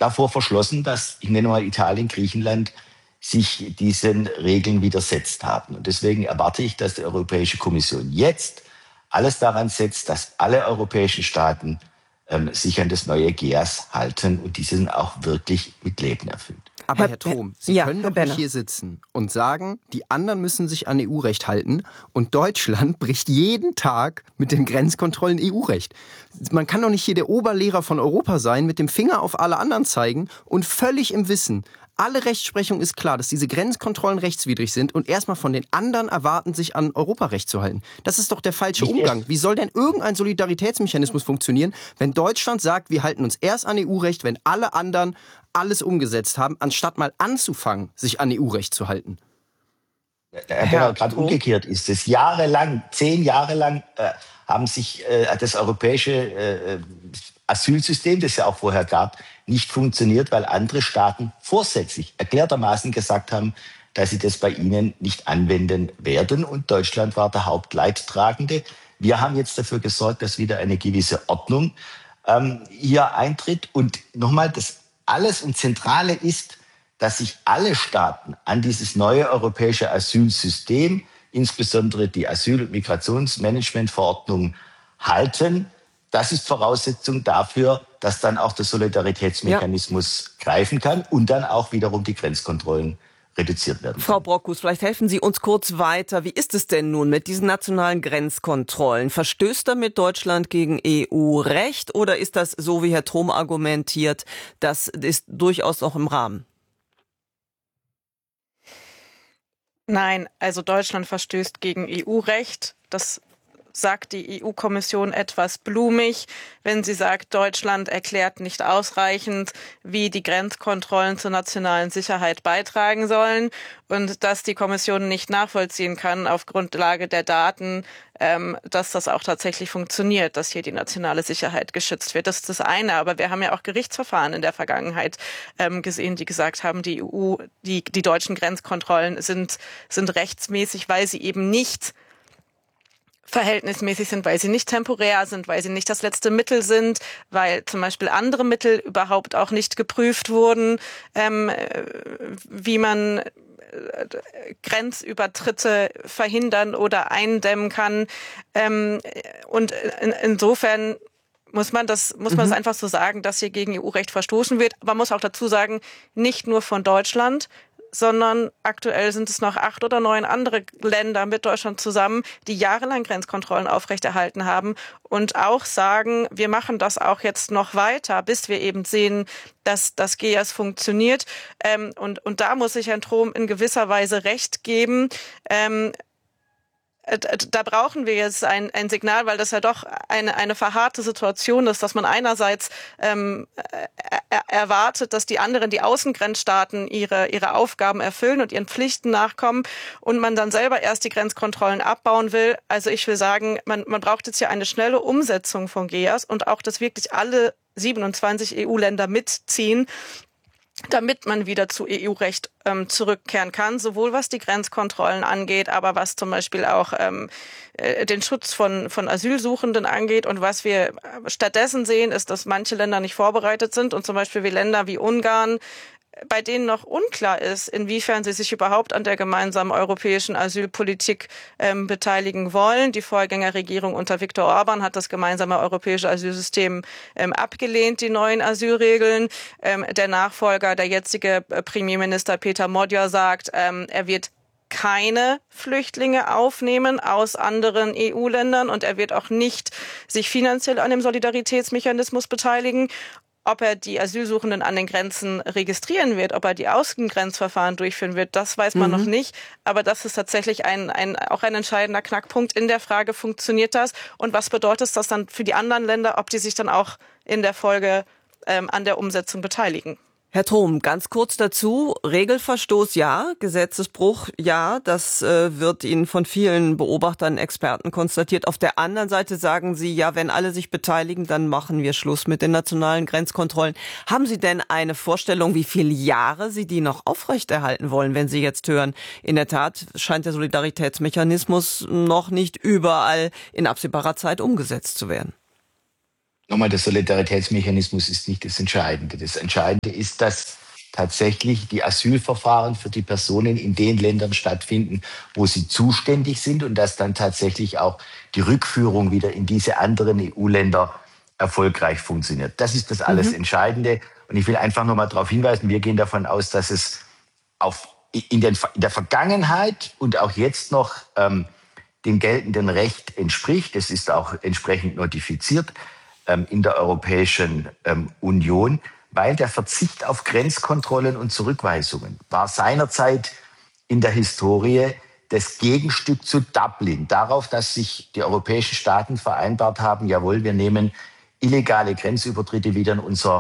davor verschlossen, dass, ich nenne mal Italien, Griechenland, sich diesen Regeln widersetzt haben. Und deswegen erwarte ich, dass die Europäische Kommission jetzt alles daran setzt, dass alle europäischen Staaten sich an das neue GEAS halten und diesen auch wirklich mit Leben erfüllt. Aber Herr Trom, Sie können doch nicht hier sitzen und sagen, die anderen müssen sich an EU-Recht halten und Deutschland bricht jeden Tag mit den Grenzkontrollen EU-Recht. Man kann doch nicht hier der Oberlehrer von Europa sein, mit dem Finger auf alle anderen zeigen und völlig im Wissen. Alle Rechtsprechung ist klar, dass diese Grenzkontrollen rechtswidrig sind und erstmal von den anderen erwarten, sich an Europarecht zu halten. Das ist doch der falsche Umgang. Wie soll denn irgendein Solidaritätsmechanismus funktionieren, wenn Deutschland sagt, wir halten uns erst an EU-Recht, wenn alle anderen alles umgesetzt haben, anstatt mal anzufangen, sich an EU-Recht zu halten? Gerade umgekehrt ist es. 10 Jahre lang haben sich das europäische Asylsystem, das es ja auch vorher gab, nicht funktioniert, weil andere Staaten vorsätzlich erklärtermaßen gesagt haben, dass sie das bei ihnen nicht anwenden werden. Und Deutschland war der Hauptleidtragende. Wir haben jetzt dafür gesorgt, dass wieder eine gewisse Ordnung hier eintritt. Und nochmal, das alles und Zentrale ist, dass sich alle Staaten an dieses neue europäische Asylsystem, insbesondere die Asyl- und Migrationsmanagementverordnung, halten. Das ist Voraussetzung dafür, dass dann auch der Solidaritätsmechanismus greifen kann und dann auch wiederum die Grenzkontrollen reduziert werden. Frau Brockhues, vielleicht helfen Sie uns kurz weiter. Wie ist es denn nun mit diesen nationalen Grenzkontrollen? Verstößt damit Deutschland gegen EU-Recht oder ist das, so wie Herr Trom argumentiert, das ist durchaus auch im Rahmen? Nein, also Deutschland verstößt gegen EU-Recht. Das sagt die EU-Kommission etwas blumig, wenn sie sagt, Deutschland erklärt nicht ausreichend, wie die Grenzkontrollen zur nationalen Sicherheit beitragen sollen und dass die Kommission nicht nachvollziehen kann auf Grundlage der Daten, dass das auch tatsächlich funktioniert, dass hier die nationale Sicherheit geschützt wird. Das ist das eine, aber wir haben ja auch Gerichtsverfahren in der Vergangenheit gesehen, die gesagt haben, die deutschen Grenzkontrollen sind rechtsmäßig, weil sie eben nicht verhältnismäßig sind, weil sie nicht temporär sind, weil sie nicht das letzte Mittel sind, weil zum Beispiel andere Mittel überhaupt auch nicht geprüft wurden, wie man Grenzübertritte verhindern oder eindämmen kann. Und insofern muss man das einfach so sagen, dass hier gegen EU-Recht verstoßen wird. Man muss auch dazu sagen, nicht nur von Deutschland, sondern aktuell sind es noch 8 oder 9 andere Länder mit Deutschland zusammen, die jahrelang Grenzkontrollen aufrechterhalten haben und auch sagen, wir machen das auch jetzt noch weiter, bis wir eben sehen, dass das GEAS funktioniert. Und da muss ich Herrn Trom in gewisser Weise recht geben. Da brauchen wir jetzt ein Signal, weil das ja doch eine verharrte Situation ist, dass man einerseits erwartet, dass die anderen, die Außengrenzstaaten, ihre Aufgaben erfüllen und ihren Pflichten nachkommen und man dann selber erst die Grenzkontrollen abbauen will. Also ich will sagen, man braucht jetzt hier eine schnelle Umsetzung von GEAS und auch, dass wirklich alle 27 EU-Länder mitziehen, damit man wieder zu EU-Recht zurückkehren kann, sowohl was die Grenzkontrollen angeht, aber was zum Beispiel auch den Schutz von Asylsuchenden angeht. Und was wir stattdessen sehen, ist, dass manche Länder nicht vorbereitet sind und zum Beispiel wie Länder wie Ungarn, bei denen noch unklar ist, inwiefern sie sich überhaupt an der gemeinsamen europäischen Asylpolitik beteiligen wollen. Die Vorgängerregierung unter Viktor Orban hat das gemeinsame europäische Asylsystem abgelehnt, die neuen Asylregeln. Der Nachfolger, der jetzige Premierminister Peter Modja sagt, er wird keine Flüchtlinge aufnehmen aus anderen EU-Ländern und er wird auch nicht sich finanziell an dem Solidaritätsmechanismus beteiligen. Ob er die Asylsuchenden an den Grenzen registrieren wird, ob er die Außengrenzverfahren durchführen wird, das weiß man noch nicht. Aber das ist tatsächlich auch ein entscheidender Knackpunkt in der Frage, funktioniert das? Und was bedeutet das dann für die anderen Länder, ob die sich dann auch in der Folge an der Umsetzung beteiligen? Herr Trom, ganz kurz dazu, Regelverstoß ja, Gesetzesbruch ja, das wird Ihnen von vielen Beobachtern, Experten konstatiert. Auf der anderen Seite sagen Sie, ja, wenn alle sich beteiligen, dann machen wir Schluss mit den nationalen Grenzkontrollen. Haben Sie denn eine Vorstellung, wie viele Jahre Sie die noch aufrechterhalten wollen, wenn Sie jetzt hören, in der Tat scheint der Solidaritätsmechanismus noch nicht überall in absehbarer Zeit umgesetzt zu werden? Nochmal, der Solidaritätsmechanismus ist nicht das Entscheidende. Das Entscheidende ist, dass tatsächlich die Asylverfahren für die Personen in den Ländern stattfinden, wo sie zuständig sind und dass dann tatsächlich auch die Rückführung wieder in diese anderen EU-Länder erfolgreich funktioniert. Das ist das alles Entscheidende. Und ich will einfach nochmal darauf hinweisen, wir gehen davon aus, dass es in der Vergangenheit und auch jetzt noch dem geltenden Recht entspricht. Es ist auch entsprechend notifiziert in der Europäischen Union, weil der Verzicht auf Grenzkontrollen und Zurückweisungen war seinerzeit in der Historie das Gegenstück zu Dublin, darauf, dass sich die europäischen Staaten vereinbart haben, jawohl, wir nehmen illegale Grenzübertritte wieder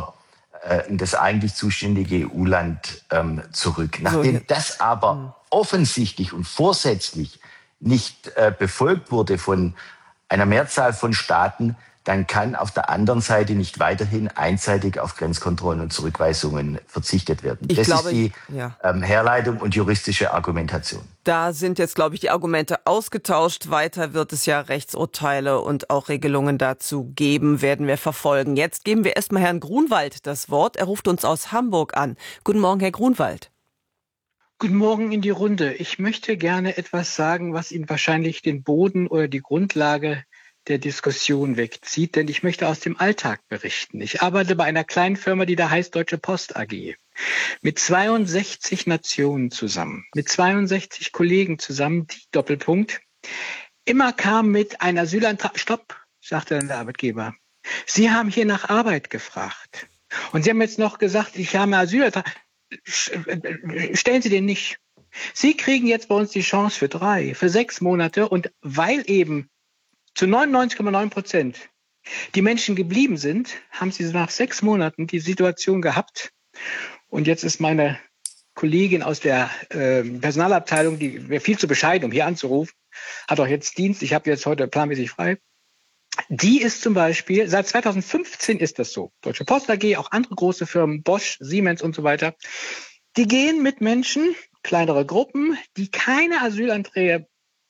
in das eigentlich zuständige EU-Land zurück. Nachdem das aber offensichtlich und vorsätzlich nicht befolgt wurde von einer Mehrzahl von Staaten, dann kann auf der anderen Seite nicht weiterhin einseitig auf Grenzkontrollen und Zurückweisungen verzichtet werden. Das ist die Herleitung und juristische Argumentation. Da sind jetzt, glaube ich, die Argumente ausgetauscht. Weiter wird es ja Rechtsurteile und auch Regelungen dazu geben, werden wir verfolgen. Jetzt geben wir erstmal Herrn Grunwald das Wort. Er ruft uns aus Hamburg an. Guten Morgen, Herr Grunwald. Guten Morgen in die Runde. Ich möchte gerne etwas sagen, was Ihnen wahrscheinlich den Boden oder die Grundlage der Diskussion wegzieht, denn ich möchte aus dem Alltag berichten. Ich arbeite bei einer kleinen Firma, die da heißt Deutsche Post AG, mit 62 Nationen zusammen, mit 62 Kollegen zusammen, die Doppelpunkt, immer kam mit einem Asylantrag. Stopp, sagte dann der Arbeitgeber. Sie haben hier nach Arbeit gefragt. Und Sie haben jetzt noch gesagt, ich habe einen Asylantrag. Stellen Sie den nicht. Sie kriegen jetzt bei uns die Chance für 6 Monate und weil eben zu 99,9% die Menschen geblieben sind, haben sie nach 6 Monaten die Situation gehabt. Und jetzt ist meine Kollegin aus der Personalabteilung, die wäre viel zu bescheiden, um hier anzurufen, hat auch jetzt Dienst. Ich habe jetzt heute planmäßig frei. Die ist zum Beispiel, seit 2015 ist das so. Deutsche Post AG, auch andere große Firmen, Bosch, Siemens und so weiter. Die gehen mit Menschen, kleinere Gruppen, die keine Asylanträge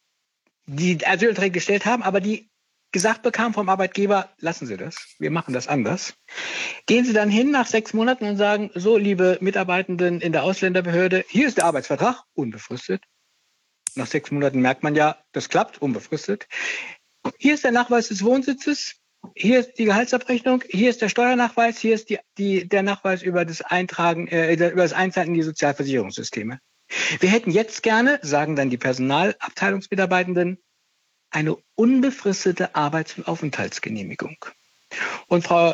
gestellt haben, aber die gesagt bekamen vom Arbeitgeber, lassen Sie das, wir machen das anders. Gehen Sie dann hin nach 6 Monaten und sagen, so, liebe Mitarbeitenden in der Ausländerbehörde, hier ist der Arbeitsvertrag, unbefristet. Nach 6 Monaten merkt man ja, das klappt, unbefristet. Hier ist der Nachweis des Wohnsitzes, hier ist die Gehaltsabrechnung, hier ist der Steuernachweis, hier ist der Nachweis über das Einzahlen in die Sozialversicherungssysteme. Wir hätten jetzt gerne, sagen dann die Personalabteilungsmitarbeitenden, eine unbefristete Arbeits- und Aufenthaltsgenehmigung. Und Frau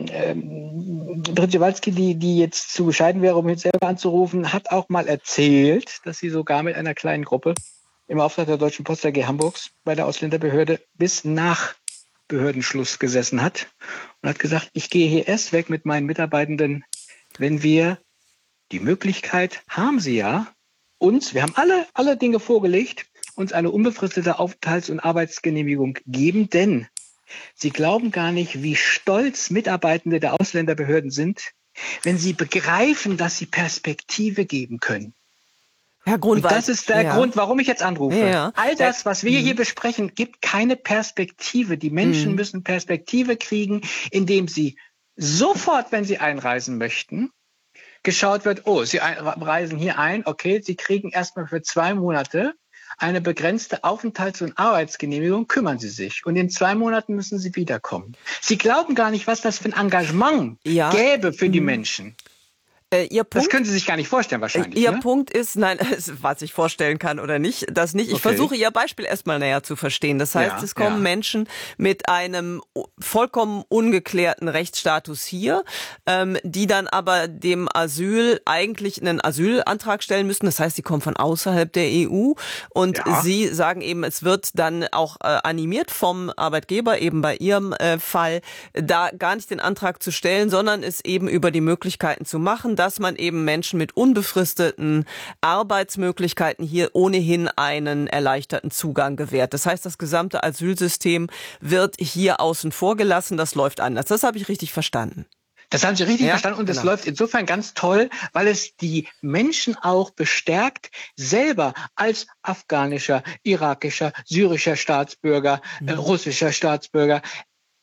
Brzezinski, die jetzt zu bescheiden wäre, um jetzt selber anzurufen, hat auch mal erzählt, dass sie sogar mit einer kleinen Gruppe im Auftrag der Deutschen Post AG Hamburgs bei der Ausländerbehörde bis nach Behördenschluss gesessen hat und hat gesagt, ich gehe hier erst weg mit meinen Mitarbeitenden, wenn wir die Möglichkeit haben, sie ja, wir haben alle Dinge vorgelegt, uns eine unbefristete Aufenthalts- und Arbeitsgenehmigung geben, denn sie glauben gar nicht, wie stolz Mitarbeitende der Ausländerbehörden sind, wenn sie begreifen, dass sie Perspektive geben können. Herr Grunwald. Und das ist der Grund, warum ich jetzt anrufe. Ja. All das, was wir hier besprechen, gibt keine Perspektive. Die Menschen müssen Perspektive kriegen, indem sie sofort, wenn sie einreisen möchten, geschaut wird, sie reisen hier ein, okay, sie kriegen erstmal für 2 Monate eine begrenzte Aufenthalts- und Arbeitsgenehmigung, kümmern Sie sich. Und in 2 Monaten müssen Sie wiederkommen. Sie glauben gar nicht, was das für ein Engagement gäbe für die Menschen. Ihr Punkt, das können Sie sich gar nicht vorstellen wahrscheinlich. Ihr Punkt ist, nein, was ich vorstellen kann oder nicht, das nicht. Ich versuche Ihr Beispiel erstmal näher zu verstehen. Das heißt, es kommen Menschen mit einem vollkommen ungeklärten Rechtsstatus hier, die dann aber dem Asyl eigentlich einen Asylantrag stellen müssen. Das heißt, sie kommen von außerhalb der EU und Sie sagen eben, es wird dann auch animiert vom Arbeitgeber, eben bei Ihrem Fall, da gar nicht den Antrag zu stellen, sondern es eben über die Möglichkeiten zu machen, dass man eben Menschen mit unbefristeten Arbeitsmöglichkeiten hier ohnehin einen erleichterten Zugang gewährt. Das heißt, das gesamte Asylsystem wird hier außen vor gelassen. Das läuft anders. Das habe ich richtig verstanden. Das haben Sie richtig verstanden und das läuft insofern ganz toll, weil es die Menschen auch bestärkt, selber als afghanischer, irakischer, syrischer Staatsbürger, russischer Staatsbürger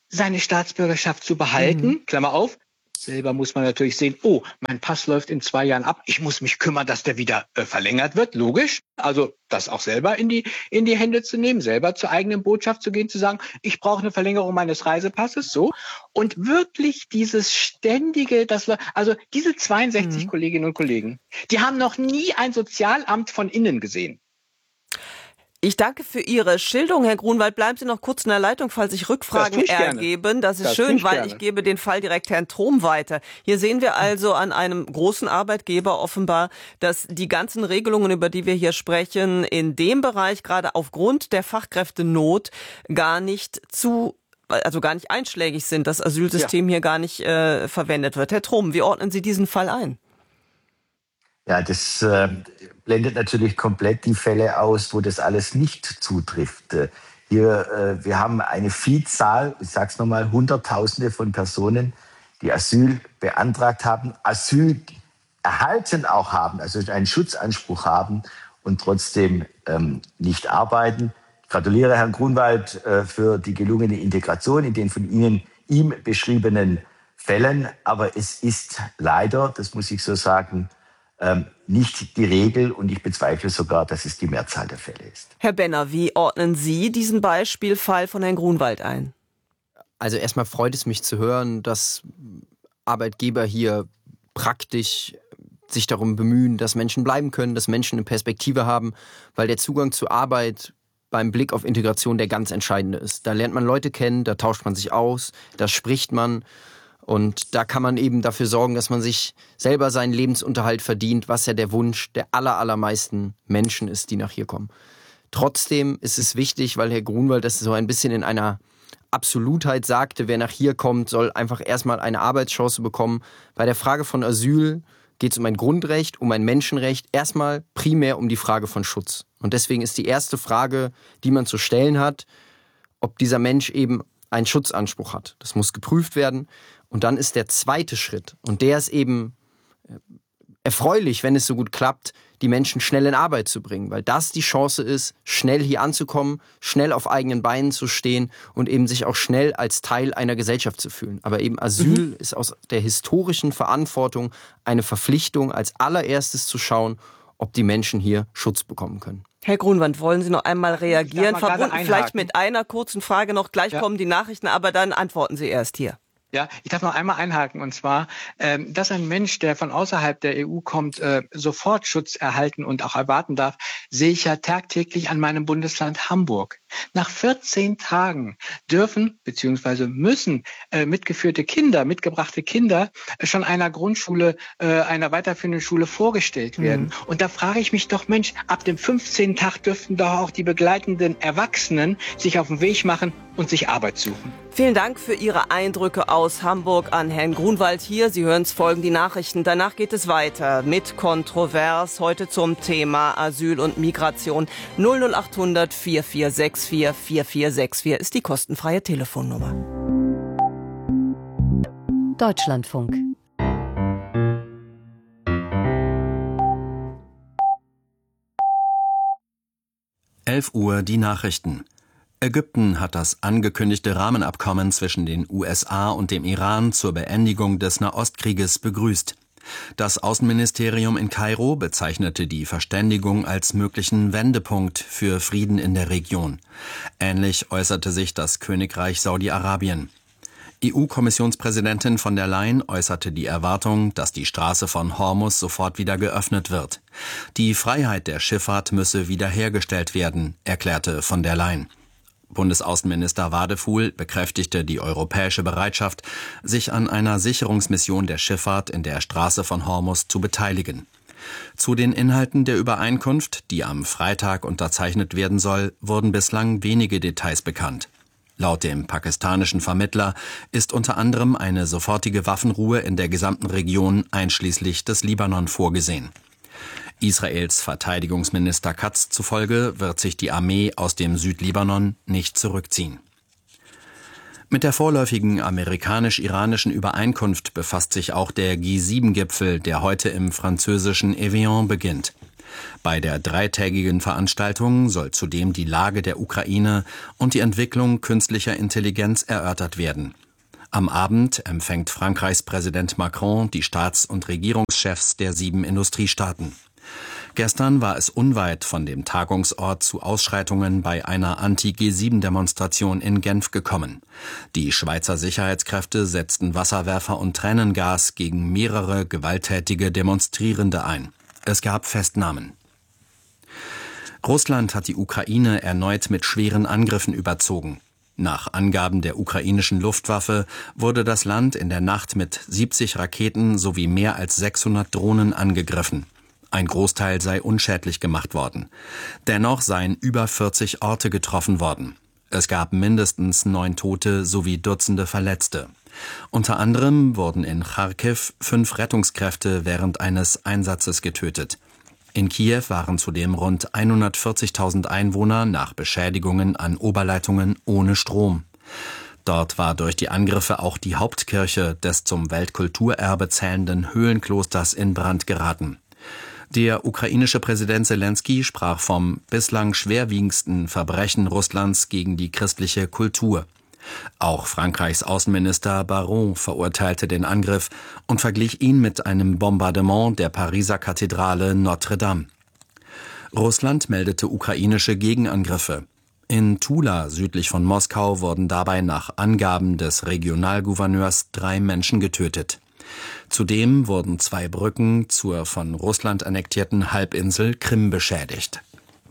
seine Staatsbürgerschaft zu behalten, Klammer auf. Selber muss man natürlich sehen, oh, mein Pass läuft in 2 Jahren ab. Ich muss mich kümmern, dass der wieder verlängert wird. Logisch. Also das auch selber in die Hände zu nehmen, selber zur eigenen Botschaft zu gehen, zu sagen, ich brauche eine Verlängerung meines Reisepasses. So. Und wirklich dieses ständige, also diese 62 Kolleginnen und Kollegen, die haben noch nie ein Sozialamt von innen gesehen. Ich danke für Ihre Schilderung, Herr Grunwald. Bleiben Sie noch kurz in der Leitung, falls sich Rückfragen ergeben. Das ist schön, weil ich gebe den Fall direkt Herrn Trom weiter. Hier sehen wir also an einem großen Arbeitgeber offenbar, dass die ganzen Regelungen, über die wir hier sprechen, in dem Bereich gerade aufgrund der Fachkräftenot gar nicht einschlägig sind, das Asylsystem hier gar nicht verwendet wird. Herr Trom, wie ordnen Sie diesen Fall ein? Ja, das blendet natürlich komplett die Fälle aus, wo das alles nicht zutrifft. Wir haben eine Vielzahl, ich sage es nochmal, Hunderttausende von Personen, die Asyl beantragt haben, Asyl erhalten auch haben, also einen Schutzanspruch haben und trotzdem nicht arbeiten. Ich gratuliere Herrn Grunwald für die gelungene Integration in den von ihm beschriebenen Fällen, aber es ist leider, das muss ich so sagen, nicht die Regel und ich bezweifle sogar, dass es die Mehrzahl der Fälle ist. Herr Benner, wie ordnen Sie diesen Beispielfall von Herrn Grunwald ein? Also erstmal freut es mich zu hören, dass Arbeitgeber hier praktisch sich darum bemühen, dass Menschen bleiben können, dass Menschen eine Perspektive haben, weil der Zugang zur Arbeit beim Blick auf Integration der ganz entscheidende ist. Da lernt man Leute kennen, da tauscht man sich aus, da spricht man. Und da kann man eben dafür sorgen, dass man sich selber seinen Lebensunterhalt verdient, was ja der Wunsch der allermeisten Menschen ist, die nach hier kommen. Trotzdem ist es wichtig, weil Herr Grunwald das so ein bisschen in einer Absolutheit sagte, wer nach hier kommt, soll einfach erstmal eine Arbeitschance bekommen. Bei der Frage von Asyl geht es um ein Grundrecht, um ein Menschenrecht, erstmal primär um die Frage von Schutz. Und deswegen ist die erste Frage, die man zu stellen hat, ob dieser Mensch eben einen Schutzanspruch hat. Das muss geprüft werden. Und dann ist der zweite Schritt, und der ist eben erfreulich, wenn es so gut klappt, die Menschen schnell in Arbeit zu bringen, weil das die Chance ist, schnell hier anzukommen, schnell auf eigenen Beinen zu stehen und eben sich auch schnell als Teil einer Gesellschaft zu fühlen. Aber eben Asyl ist aus der historischen Verantwortung eine Verpflichtung, als allererstes zu schauen, ob die Menschen hier Schutz bekommen können. Herr Grunwald, wollen Sie noch einmal reagieren? Verbunden vielleicht mit einer kurzen Frage noch. Gleich kommen die Nachrichten, aber dann antworten Sie erst hier. Ja, ich darf noch einmal einhaken, und zwar, dass ein Mensch, der von außerhalb der EU kommt, sofort Schutz erhalten und auch erwarten darf, sehe ich ja tagtäglich an meinem Bundesland Hamburg. Nach 14 Tagen dürfen bzw. müssen mitgebrachte Kinder schon einer Grundschule, einer weiterführenden Schule vorgestellt werden. Und da frage ich mich doch, Mensch, ab dem 15. Tag dürften doch auch die begleitenden Erwachsenen sich auf den Weg machen und sich Arbeit suchen. Vielen Dank für Ihre Eindrücke aus Hamburg an Herrn Grunwald hier. Sie hören es, folgen die Nachrichten. Danach geht es weiter mit Kontrovers. Heute zum Thema Asyl und Migration. 00800 4464 4464 ist die kostenfreie Telefonnummer. Deutschlandfunk. Uhr die Nachrichten. Ägypten hat das angekündigte Rahmenabkommen zwischen den USA und dem Iran zur Beendigung des Nahostkrieges begrüßt. Das Außenministerium in Kairo bezeichnete die Verständigung als möglichen Wendepunkt für Frieden in der Region. Ähnlich äußerte sich das Königreich Saudi-Arabien. EU-Kommissionspräsidentin von der Leyen äußerte die Erwartung, dass die Straße von Hormuz sofort wieder geöffnet wird. Die Freiheit der Schifffahrt müsse wiederhergestellt werden, erklärte von der Leyen. Bundesaußenminister Wadefuhl bekräftigte die europäische Bereitschaft, sich an einer Sicherungsmission der Schifffahrt in der Straße von Hormuz zu beteiligen. Zu den Inhalten der Übereinkunft, die am Freitag unterzeichnet werden soll, wurden bislang wenige Details bekannt. Laut dem pakistanischen Vermittler ist unter anderem eine sofortige Waffenruhe in der gesamten Region einschließlich des Libanon vorgesehen. Israels Verteidigungsminister Katz zufolge wird sich die Armee aus dem Südlibanon nicht zurückziehen. Mit der vorläufigen amerikanisch-iranischen Übereinkunft befasst sich auch der G7-Gipfel, der heute im französischen Evian beginnt. Bei der dreitägigen Veranstaltung soll zudem die Lage der Ukraine und die Entwicklung künstlicher Intelligenz erörtert werden. Am Abend empfängt Frankreichs Präsident Macron die Staats- und Regierungschefs der 7 Industriestaaten. Gestern war es unweit von dem Tagungsort zu Ausschreitungen bei einer Anti-G7-Demonstration in Genf gekommen. Die Schweizer Sicherheitskräfte setzten Wasserwerfer und Tränengas gegen mehrere gewalttätige Demonstrierende ein. Es gab Festnahmen. Russland hat die Ukraine erneut mit schweren Angriffen überzogen. Nach Angaben der ukrainischen Luftwaffe wurde das Land in der Nacht mit 70 Raketen sowie mehr als 600 Drohnen angegriffen. Ein Großteil sei unschädlich gemacht worden. Dennoch seien über 40 Orte getroffen worden. Es gab mindestens 9 Tote sowie Dutzende Verletzte. Unter anderem wurden in Charkiw 5 Rettungskräfte während eines Einsatzes getötet. In Kiew waren zudem rund 140.000 Einwohner nach Beschädigungen an Oberleitungen ohne Strom. Dort war durch die Angriffe auch die Hauptkirche des zum Weltkulturerbe zählenden Höhlenklosters in Brand geraten. Der ukrainische Präsident Selenskyj sprach vom bislang schwerwiegendsten Verbrechen Russlands gegen die christliche Kultur. Auch Frankreichs Außenminister Baron verurteilte den Angriff und verglich ihn mit einem Bombardement der Pariser Kathedrale Notre-Dame. Russland meldete ukrainische Gegenangriffe. In Tula, südlich von Moskau, wurden dabei nach Angaben des Regionalgouverneurs 3 Menschen getötet. Zudem wurden 2 Brücken zur von Russland annektierten Halbinsel Krim beschädigt.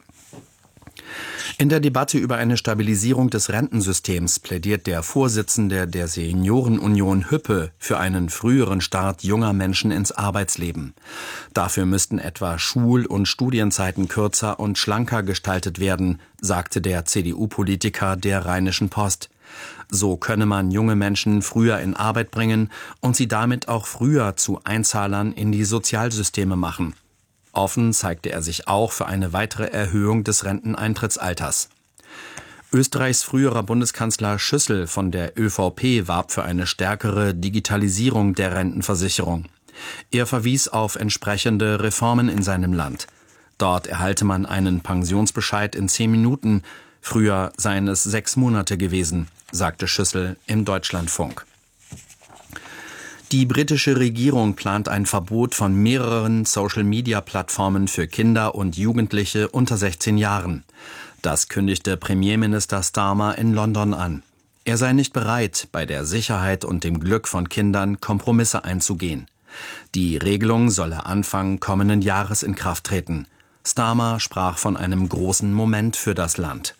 In der Debatte über eine Stabilisierung des Rentensystems plädiert der Vorsitzende der Seniorenunion Hüppe für einen früheren Start junger Menschen ins Arbeitsleben. Dafür müssten etwa Schul- und Studienzeiten kürzer und schlanker gestaltet werden, sagte der CDU-Politiker der Rheinischen Post. So könne man junge Menschen früher in Arbeit bringen und sie damit auch früher zu Einzahlern in die Sozialsysteme machen. Offen zeigte er sich auch für eine weitere Erhöhung des Renteneintrittsalters. Österreichs früherer Bundeskanzler Schüssel von der ÖVP warb für eine stärkere Digitalisierung der Rentenversicherung. Er verwies auf entsprechende Reformen in seinem Land. Dort erhalte man einen Pensionsbescheid in 10 Minuten, früher seien es 6 Monate gewesen, sagte Schüssel im Deutschlandfunk. Die britische Regierung plant ein Verbot von mehreren Social-Media-Plattformen für Kinder und Jugendliche unter 16 Jahren. Das kündigte Premierminister Starmer in London an. Er sei nicht bereit, bei der Sicherheit und dem Glück von Kindern Kompromisse einzugehen. Die Regelung solle Anfang kommenden Jahres in Kraft treten. Starmer sprach von einem großen Moment für das Land.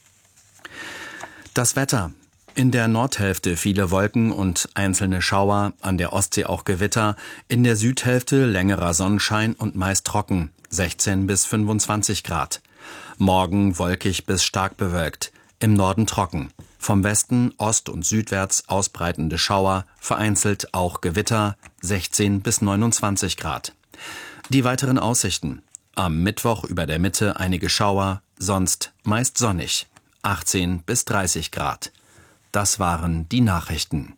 Das Wetter. In der Nordhälfte viele Wolken und einzelne Schauer, an der Ostsee auch Gewitter, in der Südhälfte längerer Sonnenschein und meist trocken, 16 bis 25 Grad. Morgen wolkig bis stark bewölkt, im Norden trocken. Vom Westen, Ost- und südwärts ausbreitende Schauer, vereinzelt auch Gewitter, 16 bis 29 Grad. Die weiteren Aussichten. Am Mittwoch über der Mitte einige Schauer, sonst meist sonnig, 18 bis 30 Grad. Das waren die Nachrichten.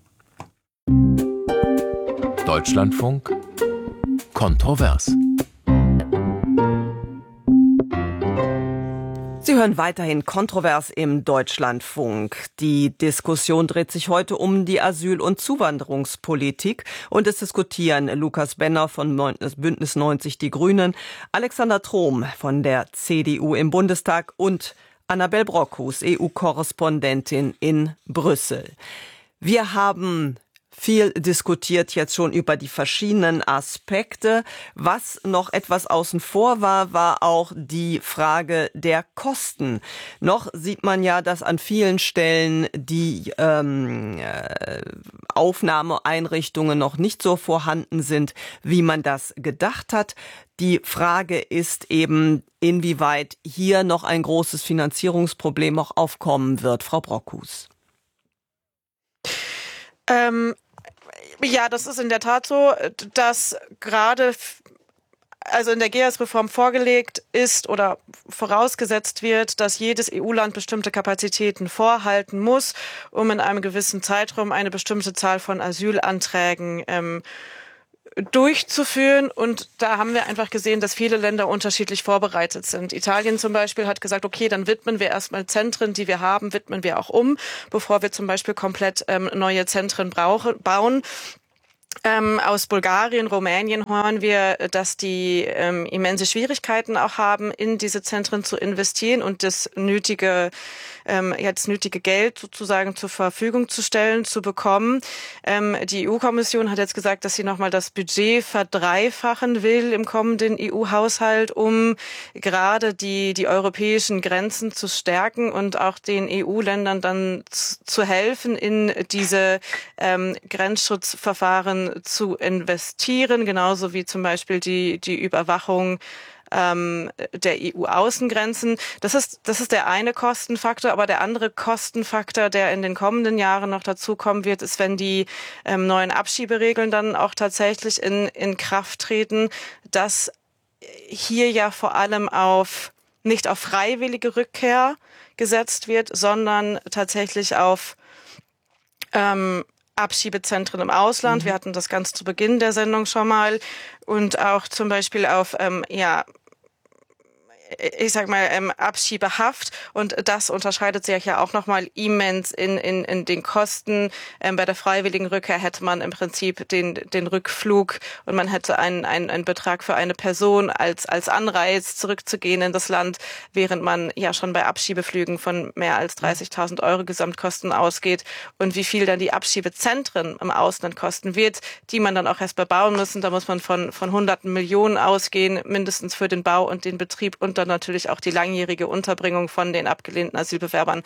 Deutschlandfunk kontrovers. Sie hören weiterhin kontrovers im Deutschlandfunk. Die Diskussion dreht sich heute um die Asyl- und Zuwanderungspolitik und es diskutieren Lukas Benner von Bündnis 90 Die Grünen, Alexander Trom von der CDU im Bundestag und Annabel Brockhus, EU-Korrespondentin in Brüssel. Wir haben viel diskutiert jetzt schon über die verschiedenen Aspekte. Was noch etwas außen vor war, war auch die Frage der Kosten. Noch sieht man ja, dass an vielen Stellen die Aufnahmeeinrichtungen noch nicht so vorhanden sind, wie man das gedacht hat. Die Frage ist eben, inwieweit hier noch ein großes Finanzierungsproblem auch aufkommen wird. Frau Brockhus. Ja, das ist in der Tat so, dass gerade also in der GEAS-Reform vorgelegt ist oder vorausgesetzt wird, dass jedes EU-Land bestimmte Kapazitäten vorhalten muss, um in einem gewissen Zeitraum eine bestimmte Zahl von Asylanträgen durchzuführen. Und da haben wir einfach gesehen, dass viele Länder unterschiedlich vorbereitet sind. Italien zum Beispiel hat gesagt, okay, dann widmen wir erstmal Zentren, die wir haben, widmen wir auch bevor wir zum Beispiel komplett neue Zentren bauen. Aus Bulgarien, Rumänien hören wir, dass die immense Schwierigkeiten auch haben, in diese Zentren zu investieren und das nötige Geld sozusagen zur Verfügung zu stellen, zu bekommen. Die EU-Kommission hat jetzt gesagt, dass sie nochmal das Budget verdreifachen will im kommenden EU-Haushalt, um gerade die europäischen Grenzen zu stärken und auch den EU-Ländern dann zu helfen, in diese Grenzschutzverfahren zu investieren, genauso wie zum Beispiel die Überwachung der EU-Außengrenzen. Das ist der eine Kostenfaktor, aber der andere Kostenfaktor, der in den kommenden Jahren noch dazukommen wird, ist, wenn die neuen Abschieberegeln dann auch tatsächlich in Kraft treten, dass hier ja vor allem nicht auf freiwillige Rückkehr gesetzt wird, sondern tatsächlich auf Abschiebezentren im Ausland. Wir hatten das ganz zu Beginn der Sendung schon mal. Und auch zum Beispiel auf Abschiebehaft. Und das unterscheidet sich ja auch nochmal immens in den Kosten. Bei der freiwilligen Rückkehr hätte man im Prinzip den Rückflug und man hätte einen Betrag für eine Person als Anreiz zurückzugehen in das Land, während man ja schon bei Abschiebeflügen von mehr als 30.000 Euro Gesamtkosten ausgeht. Und wie viel dann die Abschiebezentren im Ausland kosten wird, die man dann auch erst bebauen müssen. Da muss man von hunderten Millionen ausgehen, mindestens für den Bau und den Betrieb und dann natürlich auch die langjährige Unterbringung von den abgelehnten Asylbewerbern.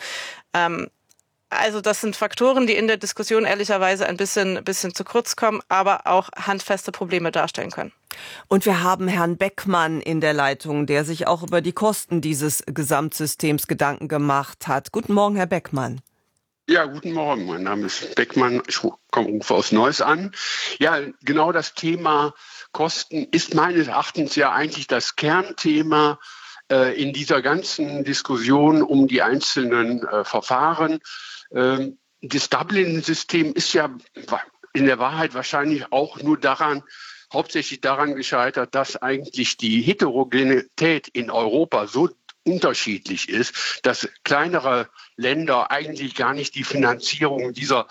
Also das sind Faktoren, die in der Diskussion ehrlicherweise ein bisschen zu kurz kommen, aber auch handfeste Probleme darstellen können. Und wir haben Herrn Beckmann in der Leitung, der sich auch über die Kosten dieses Gesamtsystems Gedanken gemacht hat. Guten Morgen, Herr Beckmann. Ja, guten Morgen. Mein Name ist Beckmann. Ich rufe aus Neuss an. Ja, genau das Thema Kosten ist meines Erachtens ja eigentlich das Kernthema in dieser ganzen Diskussion um die einzelnen Verfahren. Das Dublin-System ist ja in der Wahrheit wahrscheinlich auch nur hauptsächlich daran gescheitert, dass eigentlich die Heterogenität in Europa so unterschiedlich ist, dass kleinere Länder eigentlich gar nicht die Finanzierung dieser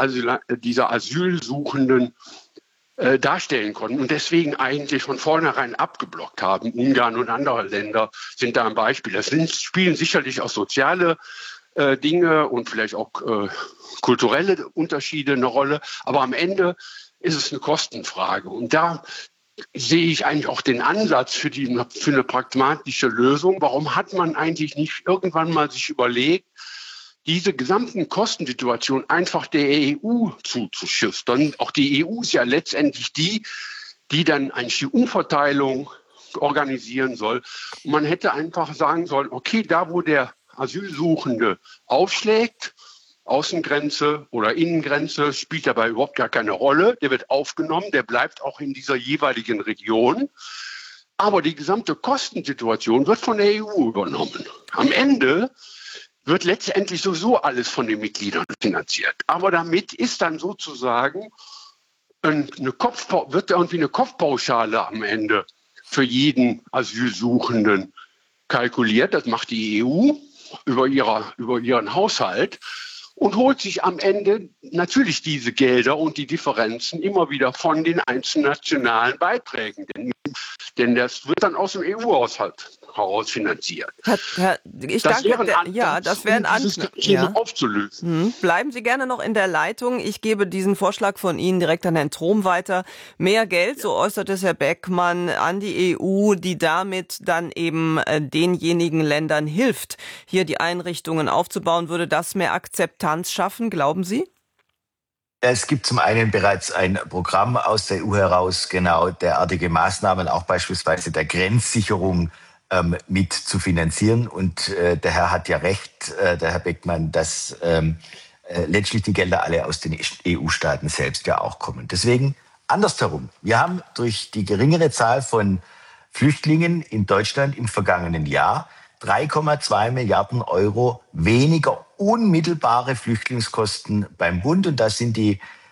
Asylsuchenden darstellen konnten und deswegen eigentlich von vornherein abgeblockt haben. Ungarn und andere Länder sind da ein Beispiel. Das spielen sicherlich auch soziale Dinge und vielleicht auch kulturelle Unterschiede eine Rolle, aber am Ende ist es eine Kostenfrage. Und da sehe ich eigentlich auch den Ansatz für eine pragmatische Lösung. Warum hat man eigentlich nicht irgendwann mal sich überlegt, diese gesamten Kostensituationen einfach der EU zuzuschüchtern? Auch die EU ist ja letztendlich die dann eigentlich die Umverteilung organisieren soll. Und man hätte einfach sagen sollen, okay, da wo der Asylsuchende aufschlägt, Außengrenze oder Innengrenze, spielt dabei überhaupt gar keine Rolle. Der wird aufgenommen, der bleibt auch in dieser jeweiligen Region. Aber die gesamte Kostensituation wird von der EU übernommen. Am Ende wird letztendlich sowieso alles von den Mitgliedern finanziert. Aber damit ist dann sozusagen wird irgendwie eine Kopfpauschale am Ende für jeden Asylsuchenden kalkuliert. Das macht die EU über ihren Haushalt und holt sich am Ende natürlich diese Gelder und die Differenzen immer wieder von den einzelnen nationalen Beiträgen. Denn das wird dann aus dem EU-Haushalt heraus finanziert. Das wäre ein Ansatz, aufzulösen. Bleiben Sie gerne noch in der Leitung. Ich gebe diesen Vorschlag von Ihnen direkt an Herrn Trom weiter. Mehr Geld, so äußert es Herr Beckmann, an die EU, die damit dann eben denjenigen Ländern hilft, hier die Einrichtungen aufzubauen. Würde das mehr Akzeptanz schaffen, glauben Sie? Es gibt zum einen bereits ein Programm aus der EU heraus, genau derartige Maßnahmen, auch beispielsweise der Grenzsicherung mit zu finanzieren. Und der Herr hat ja recht, der Herr Beckmann, dass letztlich die Gelder alle aus den EU-Staaten selbst ja auch kommen. Deswegen andersherum. Wir haben durch die geringere Zahl von Flüchtlingen in Deutschland im vergangenen Jahr 3,2 Milliarden Euro weniger unmittelbare Flüchtlingskosten beim Bund. Und da sind die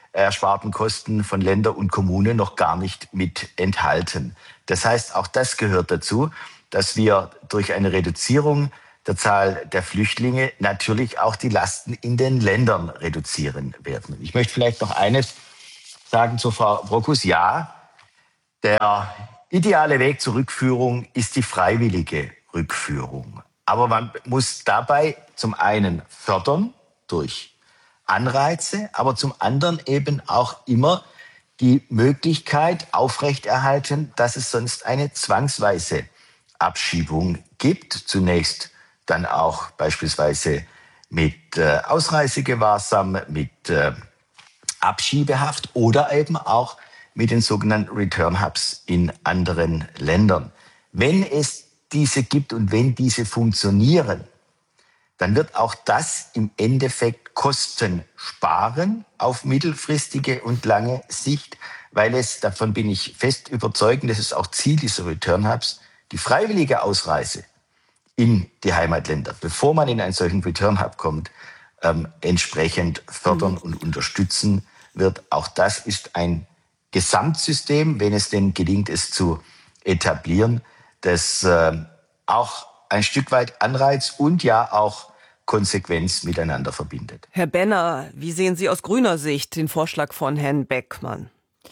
ersparten Kosten von Länder und Kommunen noch gar nicht mit enthalten. Das heißt, auch das gehört dazu, dass wir durch eine Reduzierung der Zahl der Flüchtlinge natürlich auch die Lasten in den Ländern reduzieren werden. Ich möchte vielleicht noch eines sagen zu Frau Brockhuss. Ja, der ideale Weg zur Rückführung ist die freiwillige Rückführung. Aber man muss dabei zum einen fördern durch Anreize, aber zum anderen eben auch immer die Möglichkeit aufrechterhalten, dass es sonst eine zwangsweise Abschiebung gibt. Zunächst dann auch beispielsweise mit Ausreisegewahrsam, mit Abschiebehaft oder eben auch mit den sogenannten Return Hubs in anderen Ländern. Wenn es diese gibt und wenn diese funktionieren, dann wird auch das im Endeffekt Kosten sparen auf mittelfristige und lange Sicht, weil es, davon bin ich fest überzeugt, das ist auch Ziel dieser Return Hubs, die freiwillige Ausreise in die Heimatländer, bevor man in einen solchen Return Hub kommt, entsprechend fördern und unterstützen wird. Auch das ist ein Gesamtsystem, wenn es denn gelingt, es zu etablieren, das auch ein Stück weit Anreiz und ja auch Konsequenz miteinander verbindet. Herr Benner, wie sehen Sie aus grüner Sicht den Vorschlag von Herrn Beckmann?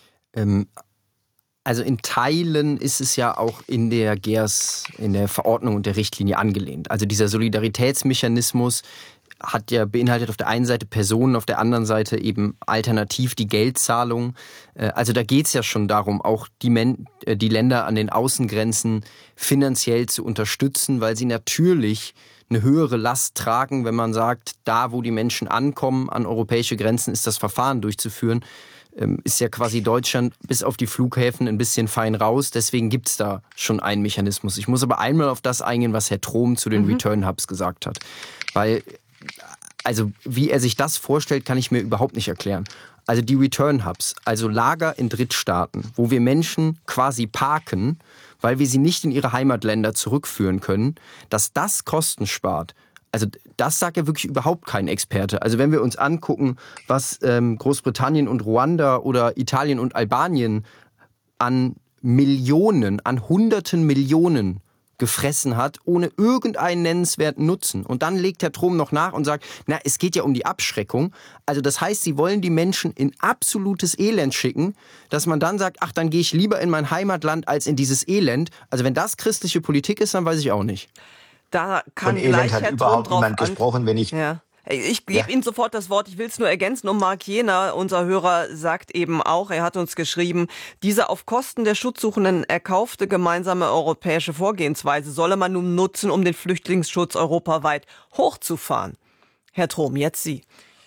Also in Teilen ist es ja auch in der GERS, in der Verordnung und der Richtlinie angelehnt. Also dieser Solidaritätsmechanismus hat ja beinhaltet auf der einen Seite Personen, auf der anderen Seite eben alternativ die Geldzahlung. Also da geht es ja schon darum, auch die Länder an den Außengrenzen finanziell zu unterstützen, weil sie natürlich eine höhere Last tragen, wenn man sagt, da wo die Menschen ankommen, an europäische Grenzen, ist das Verfahren durchzuführen. Ist ja quasi Deutschland bis auf die Flughäfen ein bisschen fein raus. Deswegen gibt es da schon einen Mechanismus. Ich muss aber einmal auf das eingehen, was Herr Trom zu den Return Hubs gesagt hat. Weil, also wie er sich das vorstellt, kann ich mir überhaupt nicht erklären. Also die Return Hubs, also Lager in Drittstaaten, wo wir Menschen quasi parken, weil wir sie nicht in ihre Heimatländer zurückführen können, dass das Kosten spart. Also das sagt ja wirklich überhaupt kein Experte. Also wenn wir uns angucken, was Großbritannien und Ruanda oder Italien und Albanien an Millionen, an hunderten Millionen gefressen hat, ohne irgendeinen nennenswerten Nutzen. Und dann legt Herr Trom noch nach und sagt, na, es geht ja um die Abschreckung. Also das heißt, Sie wollen die Menschen in absolutes Elend schicken, dass man dann sagt, ach, dann gehe ich lieber in mein Heimatland als in dieses Elend. Also wenn das christliche Politik ist, dann weiß ich auch nicht. Da kann von Elend hat Herr überhaupt Trom niemand gesprochen, wenn ich... Ja. Ich gebe Ihnen sofort das Wort. Ich will es nur ergänzen. Und Marc Jener, unser Hörer, sagt eben auch, er hat uns geschrieben, diese auf Kosten der Schutzsuchenden erkaufte gemeinsame europäische Vorgehensweise solle man nun nutzen, um den Flüchtlingsschutz europaweit hochzufahren. Herr Trom, jetzt Sie.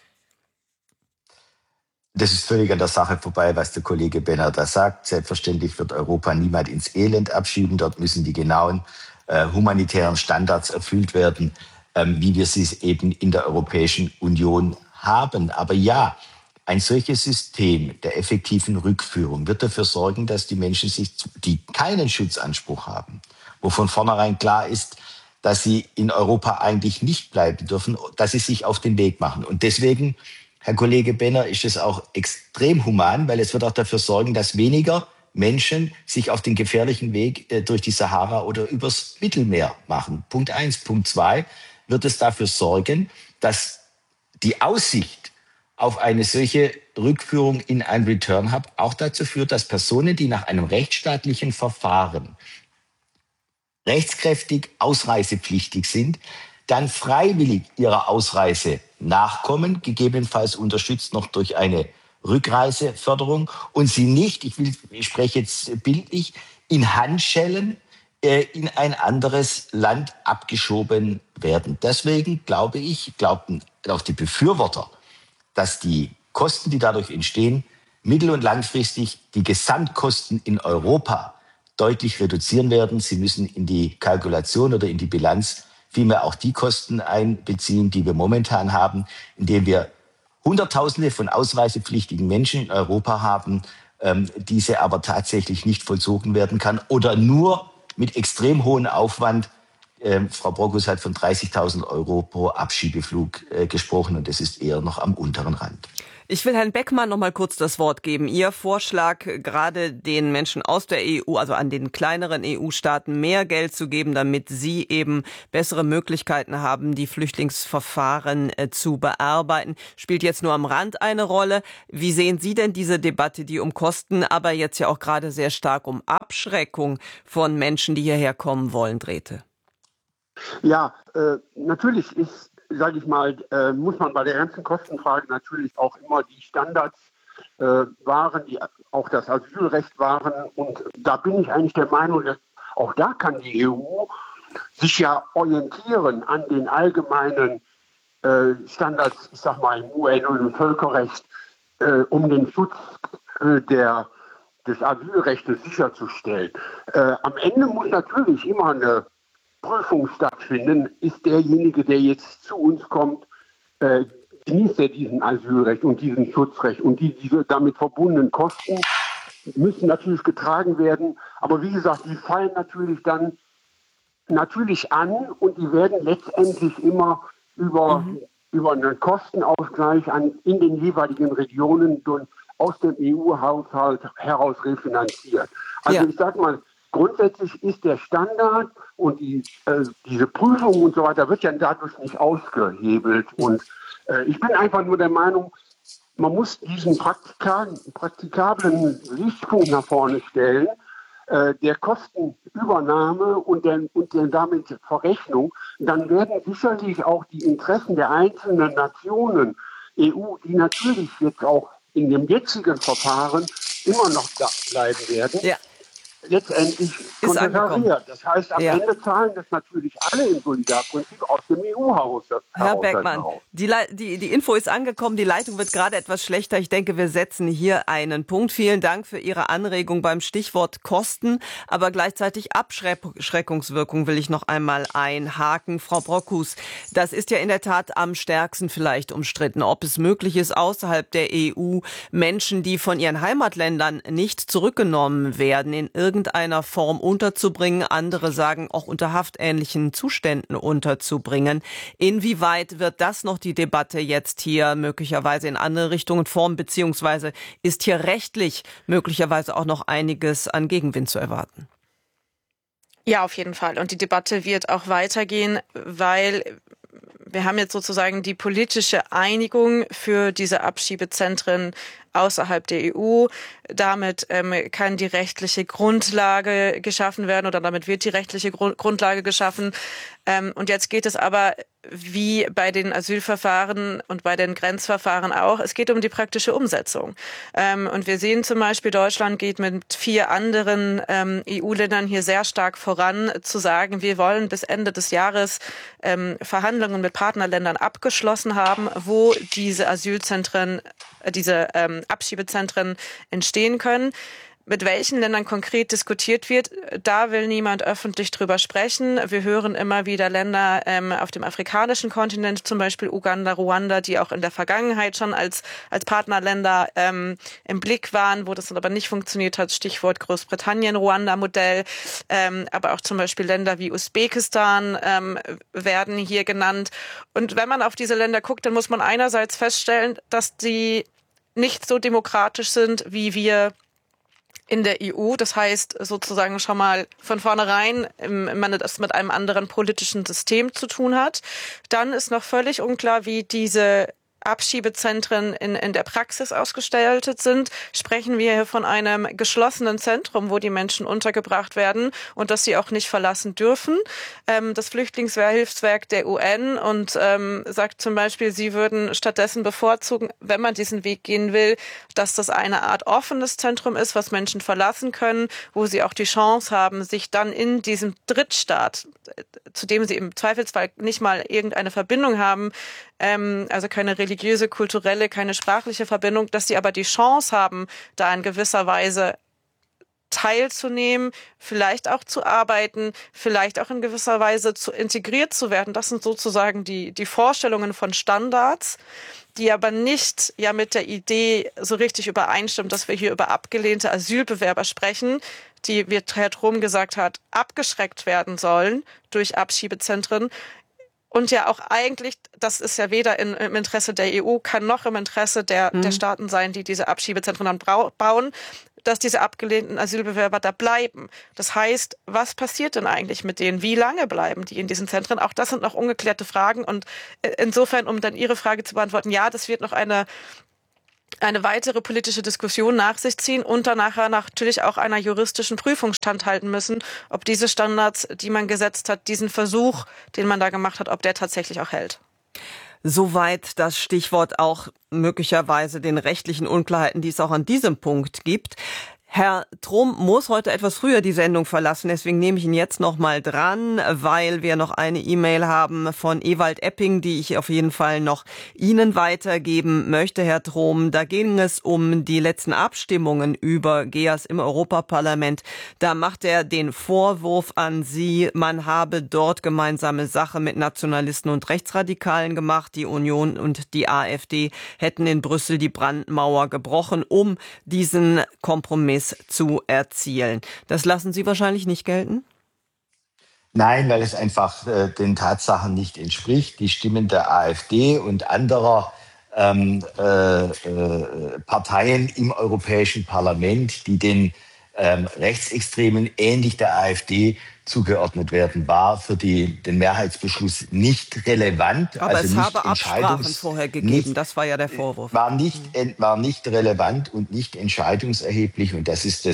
Das ist völlig an der Sache vorbei, was der Kollege Benner da sagt. Selbstverständlich wird Europa niemand ins Elend abschieben. Dort müssen die genauen humanitären Standards erfüllt werden, wie wir sie eben in der Europäischen Union haben. Aber ja, ein solches System der effektiven Rückführung wird dafür sorgen, dass die Menschen die keinen Schutzanspruch haben, wo von vornherein klar ist, dass sie in Europa eigentlich nicht bleiben dürfen, dass sie sich auf den Weg machen. Und deswegen, Herr Kollege Benner, ist es auch extrem human, weil es wird auch dafür sorgen, dass weniger Menschen sich auf den gefährlichen Weg durch die Sahara oder übers Mittelmeer machen. Punkt 1. Punkt 2 wird es dafür sorgen, dass die Aussicht auf eine solche Rückführung in ein Return Hub auch dazu führt, dass Personen, die nach einem rechtsstaatlichen Verfahren rechtskräftig ausreisepflichtig sind, dann freiwillig ihrer Ausreise nachkommen, gegebenenfalls unterstützt noch durch eine Rückreiseförderung und sie nicht, ich spreche jetzt bildlich, in Handschellen in ein anderes Land abgeschoben werden. Deswegen glaubten auch die Befürworter, dass die Kosten, die dadurch entstehen, mittel- und langfristig die Gesamtkosten in Europa deutlich reduzieren werden. Sie müssen in die Kalkulation oder in die Bilanz vielmehr auch die Kosten einbeziehen, die wir momentan haben, indem wir Hunderttausende von ausreisepflichtigen Menschen in Europa haben, diese aber tatsächlich nicht vollzogen werden kann oder nur mit extrem hohem Aufwand. Frau Brockhuss hat von 30.000 € pro Abschiebeflug gesprochen und das ist eher noch am unteren Rand. Ich will Herrn Beckmann noch mal kurz das Wort geben. Ihr Vorschlag, gerade den Menschen aus der EU, also an den kleineren EU-Staaten, mehr Geld zu geben, damit sie eben bessere Möglichkeiten haben, die Flüchtlingsverfahren zu bearbeiten, spielt jetzt nur am Rand eine Rolle. Wie sehen Sie denn diese Debatte, die um Kosten, aber jetzt ja auch gerade sehr stark um Abschreckung von Menschen, die hierher kommen wollen, drehte? Ja, natürlich ist, sage ich mal, muss man bei der ganzen Kostenfrage natürlich auch immer die Standards wahren, die auch das Asylrecht wahren. Und da bin ich eigentlich der Meinung, dass auch da kann die EU sich ja orientieren an den allgemeinen Standards, ich sag mal, im UN und im Völkerrecht, um den Schutz des Asylrechts sicherzustellen. Am Ende muss natürlich immer eine Prüfung stattfinden. Ist derjenige, der jetzt zu uns kommt, genießt er diesen Asylrecht und diesen Schutzrecht, und diese damit verbundenen Kosten müssen natürlich getragen werden. Aber wie gesagt, die fallen natürlich dann an, und die werden letztendlich immer über einen Kostenausgleich in den jeweiligen Regionen aus dem EU-Haushalt heraus refinanziert. Also ich sag mal, grundsätzlich ist der Standard und diese Prüfung und so weiter wird ja dadurch nicht ausgehebelt. Und ich bin einfach nur der Meinung, man muss diesen praktikablen Sichtpunkt nach vorne stellen, der Kostenübernahme und der damit Verrechnung. Dann werden sicherlich auch die Interessen der einzelnen Nationen, EU, die natürlich jetzt auch in dem jetzigen Verfahren immer noch da bleiben werden, letztendlich konterkariert. Das heißt, am Ende zahlen das natürlich alle im Solidarprinzip aus dem EU-Haushalt. Herr Beckmann, die Info ist angekommen, die Leitung wird gerade etwas schlechter. Ich denke, wir setzen hier einen Punkt. Vielen Dank für Ihre Anregung beim Stichwort Kosten, aber gleichzeitig Abschreckungswirkung will ich noch einmal einhaken. Frau Brockhuß, das ist ja in der Tat am stärksten vielleicht umstritten, ob es möglich ist, außerhalb der EU Menschen, die von ihren Heimatländern nicht zurückgenommen werden, in irgendeiner Form unterzubringen. Andere sagen, auch unter haftähnlichen Zuständen unterzubringen. Inwieweit wird das noch die Debatte jetzt hier möglicherweise in andere Richtungen formen, beziehungsweise ist hier rechtlich möglicherweise auch noch einiges an Gegenwind zu erwarten? Ja, auf jeden Fall. Und die Debatte wird auch weitergehen, weil wir haben jetzt sozusagen die politische Einigung für diese Abschiebezentren außerhalb der EU. Damit kann die rechtliche Grundlage geschaffen werden, oder damit wird die rechtliche Grundlage geschaffen. Und jetzt geht es aber, wie bei den Asylverfahren und bei den Grenzverfahren auch, es geht um die praktische Umsetzung. Und wir sehen zum Beispiel, Deutschland geht mit 4 anderen EU-Ländern hier sehr stark voran, zu sagen, wir wollen bis Ende des Jahres Verhandlungen mit Partnerländern abgeschlossen haben, wo diese Asylzentren, diese Abschiebezentren entstehen können. Mit welchen Ländern konkret diskutiert wird, da will niemand öffentlich drüber sprechen. Wir hören immer wieder Länder auf dem afrikanischen Kontinent, zum Beispiel Uganda, Ruanda, die auch in der Vergangenheit schon als Partnerländer im Blick waren, wo das dann aber nicht funktioniert hat. Stichwort Großbritannien-Ruanda-Modell. Aber auch zum Beispiel Länder wie Usbekistan werden hier genannt. Und wenn man auf diese Länder guckt, dann muss man einerseits feststellen, dass die nicht so demokratisch sind, wie wir in der EU. Das heißt sozusagen schon mal von vornherein, man das mit einem anderen politischen System zu tun hat. Dann ist noch völlig unklar, wie diese Abschiebezentren in der Praxis ausgestaltet sind. Sprechen wir hier von einem geschlossenen Zentrum, wo die Menschen untergebracht werden und dass sie auch nicht verlassen dürfen. Das Flüchtlingshilfswerk der UN und sagt zum Beispiel, sie würden stattdessen bevorzugen, wenn man diesen Weg gehen will, dass das eine Art offenes Zentrum ist, was Menschen verlassen können, wo sie auch die Chance haben, sich dann in diesem Drittstaat, zu dem sie im Zweifelsfall nicht mal irgendeine Verbindung haben, also keine religiöse, kulturelle, keine sprachliche Verbindung, dass sie aber die Chance haben, da in gewisser Weise teilzunehmen, vielleicht auch zu arbeiten, vielleicht auch in gewisser Weise integriert zu werden. Das sind sozusagen die Vorstellungen von Standards, die aber nicht ja mit der Idee so richtig übereinstimmen, dass wir hier über abgelehnte Asylbewerber sprechen, die, wie Herr Trom gesagt hat, abgeschreckt werden sollen durch Abschiebezentren. Und ja auch eigentlich, das ist ja weder im Interesse der EU, kann noch im Interesse der Staaten sein, die diese Abschiebezentren dann bauen, dass diese abgelehnten Asylbewerber da bleiben. Das heißt, was passiert denn eigentlich mit denen? Wie lange bleiben die in diesen Zentren? Auch das sind noch ungeklärte Fragen. Und insofern, um dann Ihre Frage zu beantworten, ja, das wird noch eine weitere politische Diskussion nach sich ziehen und danach natürlich auch einer juristischen Prüfung standhalten müssen, ob diese Standards, die man gesetzt hat, diesen Versuch, den man da gemacht hat, ob der tatsächlich auch hält. Soweit das Stichwort auch möglicherweise den rechtlichen Unklarheiten, die es auch an diesem Punkt gibt. Herr Trom muss heute etwas früher die Sendung verlassen, deswegen nehme ich ihn jetzt noch mal dran, weil wir noch eine E-Mail haben von Ewald Epping, die ich auf jeden Fall noch Ihnen weitergeben möchte, Herr Trom. Da ging es um die letzten Abstimmungen über GEAS im Europaparlament. Da macht er den Vorwurf an Sie, man habe dort gemeinsame Sache mit Nationalisten und Rechtsradikalen gemacht. Die Union und die AfD hätten in Brüssel die Brandmauer gebrochen, um diesen Kompromiss zu erzielen. Das lassen Sie wahrscheinlich nicht gelten? Nein, weil es einfach den Tatsachen nicht entspricht. Die Stimmen der AfD und anderer Parteien im Europäischen Parlament, die den Rechtsextremen ähnlich der AfD zugeordnet werden, war für den Mehrheitsbeschluss nicht relevant. Aber also es habe Absprachen vorher gegeben, das war ja der Vorwurf. War nicht relevant und nicht entscheidungserheblich, und das ist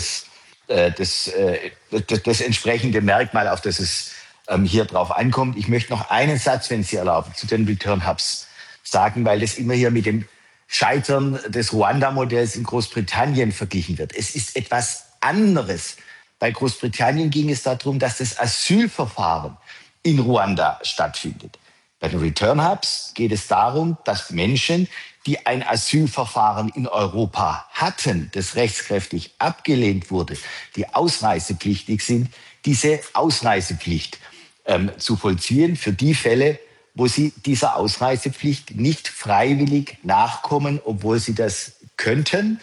das entsprechende Merkmal, auf das es hier drauf ankommt. Ich möchte noch einen Satz, wenn Sie erlauben, zu den Return Hubs sagen, weil das immer hier mit dem Scheitern des Ruanda-Modells in Großbritannien verglichen wird. Es ist etwas anderes. Bei Großbritannien ging es darum, dass das Asylverfahren in Ruanda stattfindet. Bei den Return Hubs geht es darum, dass Menschen, die ein Asylverfahren in Europa hatten, das rechtskräftig abgelehnt wurde, die ausreisepflichtig sind, diese Ausreisepflicht zu vollziehen für die Fälle, wo sie dieser Ausreisepflicht nicht freiwillig nachkommen, obwohl sie das könnten.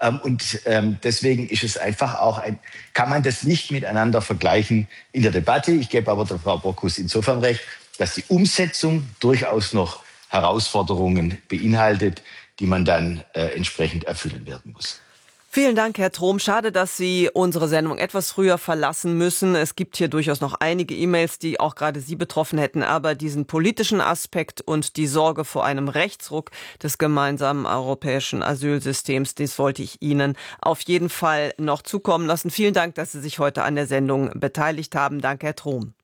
Deswegen ist es einfach auch kann man das nicht miteinander vergleichen in der Debatte. Ich gebe aber der Frau Bockhus insofern recht, dass die Umsetzung durchaus noch Herausforderungen beinhaltet, die man dann entsprechend erfüllen werden muss. Vielen Dank, Herr Trom. Schade, dass Sie unsere Sendung etwas früher verlassen müssen. Es gibt hier durchaus noch einige E-Mails, die auch gerade Sie betroffen hätten. Aber diesen politischen Aspekt und die Sorge vor einem Rechtsruck des gemeinsamen europäischen Asylsystems, das wollte ich Ihnen auf jeden Fall noch zukommen lassen. Vielen Dank, dass Sie sich heute an der Sendung beteiligt haben. Danke, Herr Trom.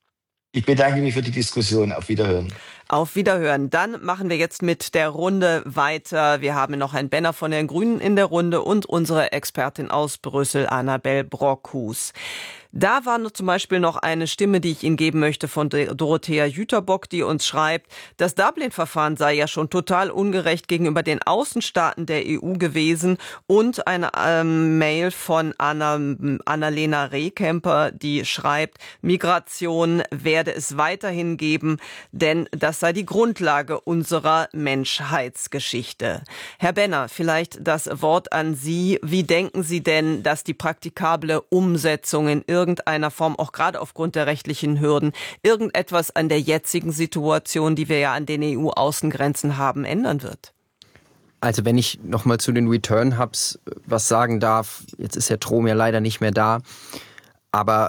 Ich bedanke mich für die Diskussion. Auf Wiederhören. Auf Wiederhören. Dann machen wir jetzt mit der Runde weiter. Wir haben noch einen Benner von den Grünen in der Runde und unsere Expertin aus Brüssel, Annabel Brockhus. Da war zum Beispiel noch eine Stimme, die ich Ihnen geben möchte, von Dorothea Jüterbock, die uns schreibt, das Dublin-Verfahren sei ja schon total ungerecht gegenüber den Außenstaaten der EU gewesen, und eine Mail von Annalena Rehkemper, die schreibt, Migration werde es weiterhin geben, denn das sei die Grundlage unserer Menschheitsgeschichte. Herr Benner, vielleicht das Wort an Sie. Wie denken Sie denn, dass die praktikable Umsetzung in irgendeiner Form, auch gerade aufgrund der rechtlichen Hürden, irgendetwas an der jetzigen Situation, die wir ja an den EU-Außengrenzen haben, ändern wird? Also wenn ich nochmal zu den Return Hubs was sagen darf, jetzt ist Herr Trom ja leider nicht mehr da, aber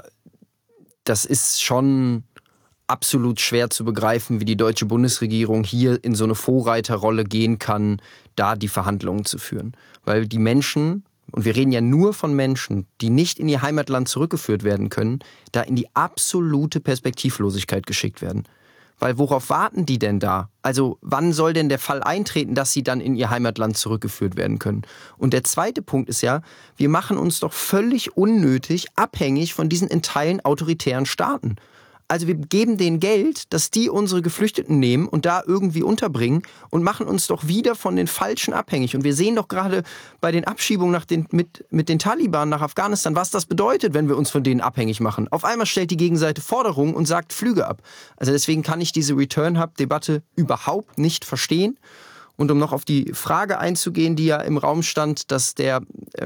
das ist schon absolut schwer zu begreifen, wie die deutsche Bundesregierung hier in so eine Vorreiterrolle gehen kann, da die Verhandlungen zu führen. Weil die Menschen, und wir reden ja nur von Menschen, die nicht in ihr Heimatland zurückgeführt werden können, da in die absolute Perspektivlosigkeit geschickt werden. Weil worauf warten die denn da? Also wann soll denn der Fall eintreten, dass sie dann in ihr Heimatland zurückgeführt werden können? Und der zweite Punkt ist ja, wir machen uns doch völlig unnötig abhängig von diesen in Teilen autoritären Staaten. Also wir geben denen Geld, dass die unsere Geflüchteten nehmen und da irgendwie unterbringen und machen uns doch wieder von den Falschen abhängig. Und wir sehen doch gerade bei den Abschiebungen mit den Taliban nach Afghanistan, was das bedeutet, wenn wir uns von denen abhängig machen. Auf einmal stellt die Gegenseite Forderungen und sagt Flüge ab. Also deswegen kann ich diese Return-Hub-Debatte überhaupt nicht verstehen. Und um noch auf die Frage einzugehen, die ja im Raum stand, dass der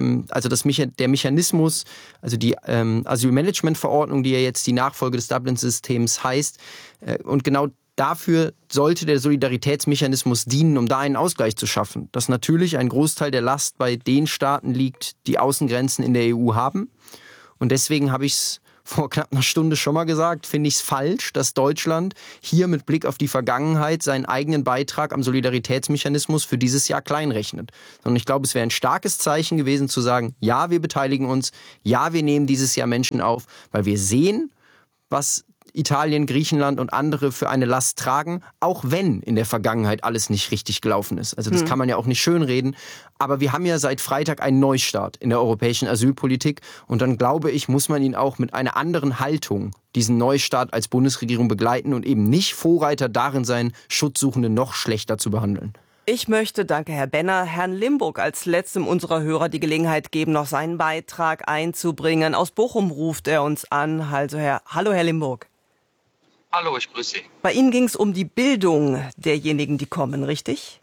Mechanismus, also die Asylmanagement-Verordnung, die ja jetzt die Nachfolge des Dublin-Systems heißt, und genau dafür sollte der Solidaritätsmechanismus dienen, um da einen Ausgleich zu schaffen. Dass natürlich ein Großteil der Last bei den Staaten liegt, die Außengrenzen in der EU haben. Und deswegen habe ich es vor knapp einer Stunde schon mal gesagt, finde ich es falsch, dass Deutschland hier mit Blick auf die Vergangenheit seinen eigenen Beitrag am Solidaritätsmechanismus für dieses Jahr kleinrechnet. Sondern ich glaube, es wäre ein starkes Zeichen gewesen zu sagen, ja, wir beteiligen uns, ja, wir nehmen dieses Jahr Menschen auf, weil wir sehen, was Italien, Griechenland und andere für eine Last tragen, auch wenn in der Vergangenheit alles nicht richtig gelaufen ist. Also das kann man ja auch nicht schönreden. Aber wir haben ja seit Freitag einen Neustart in der europäischen Asylpolitik. Und dann glaube ich, muss man ihn auch mit einer anderen Haltung diesen Neustart als Bundesregierung begleiten und eben nicht Vorreiter darin sein, Schutzsuchende noch schlechter zu behandeln. Ich möchte, danke Herr Benner, Herrn Limburg als letztem unserer Hörer die Gelegenheit geben, noch seinen Beitrag einzubringen. Aus Bochum ruft er uns an. Also hallo Herr Limburg. Hallo, ich grüße Sie. Bei Ihnen ging es um die Bildung derjenigen, die kommen, richtig?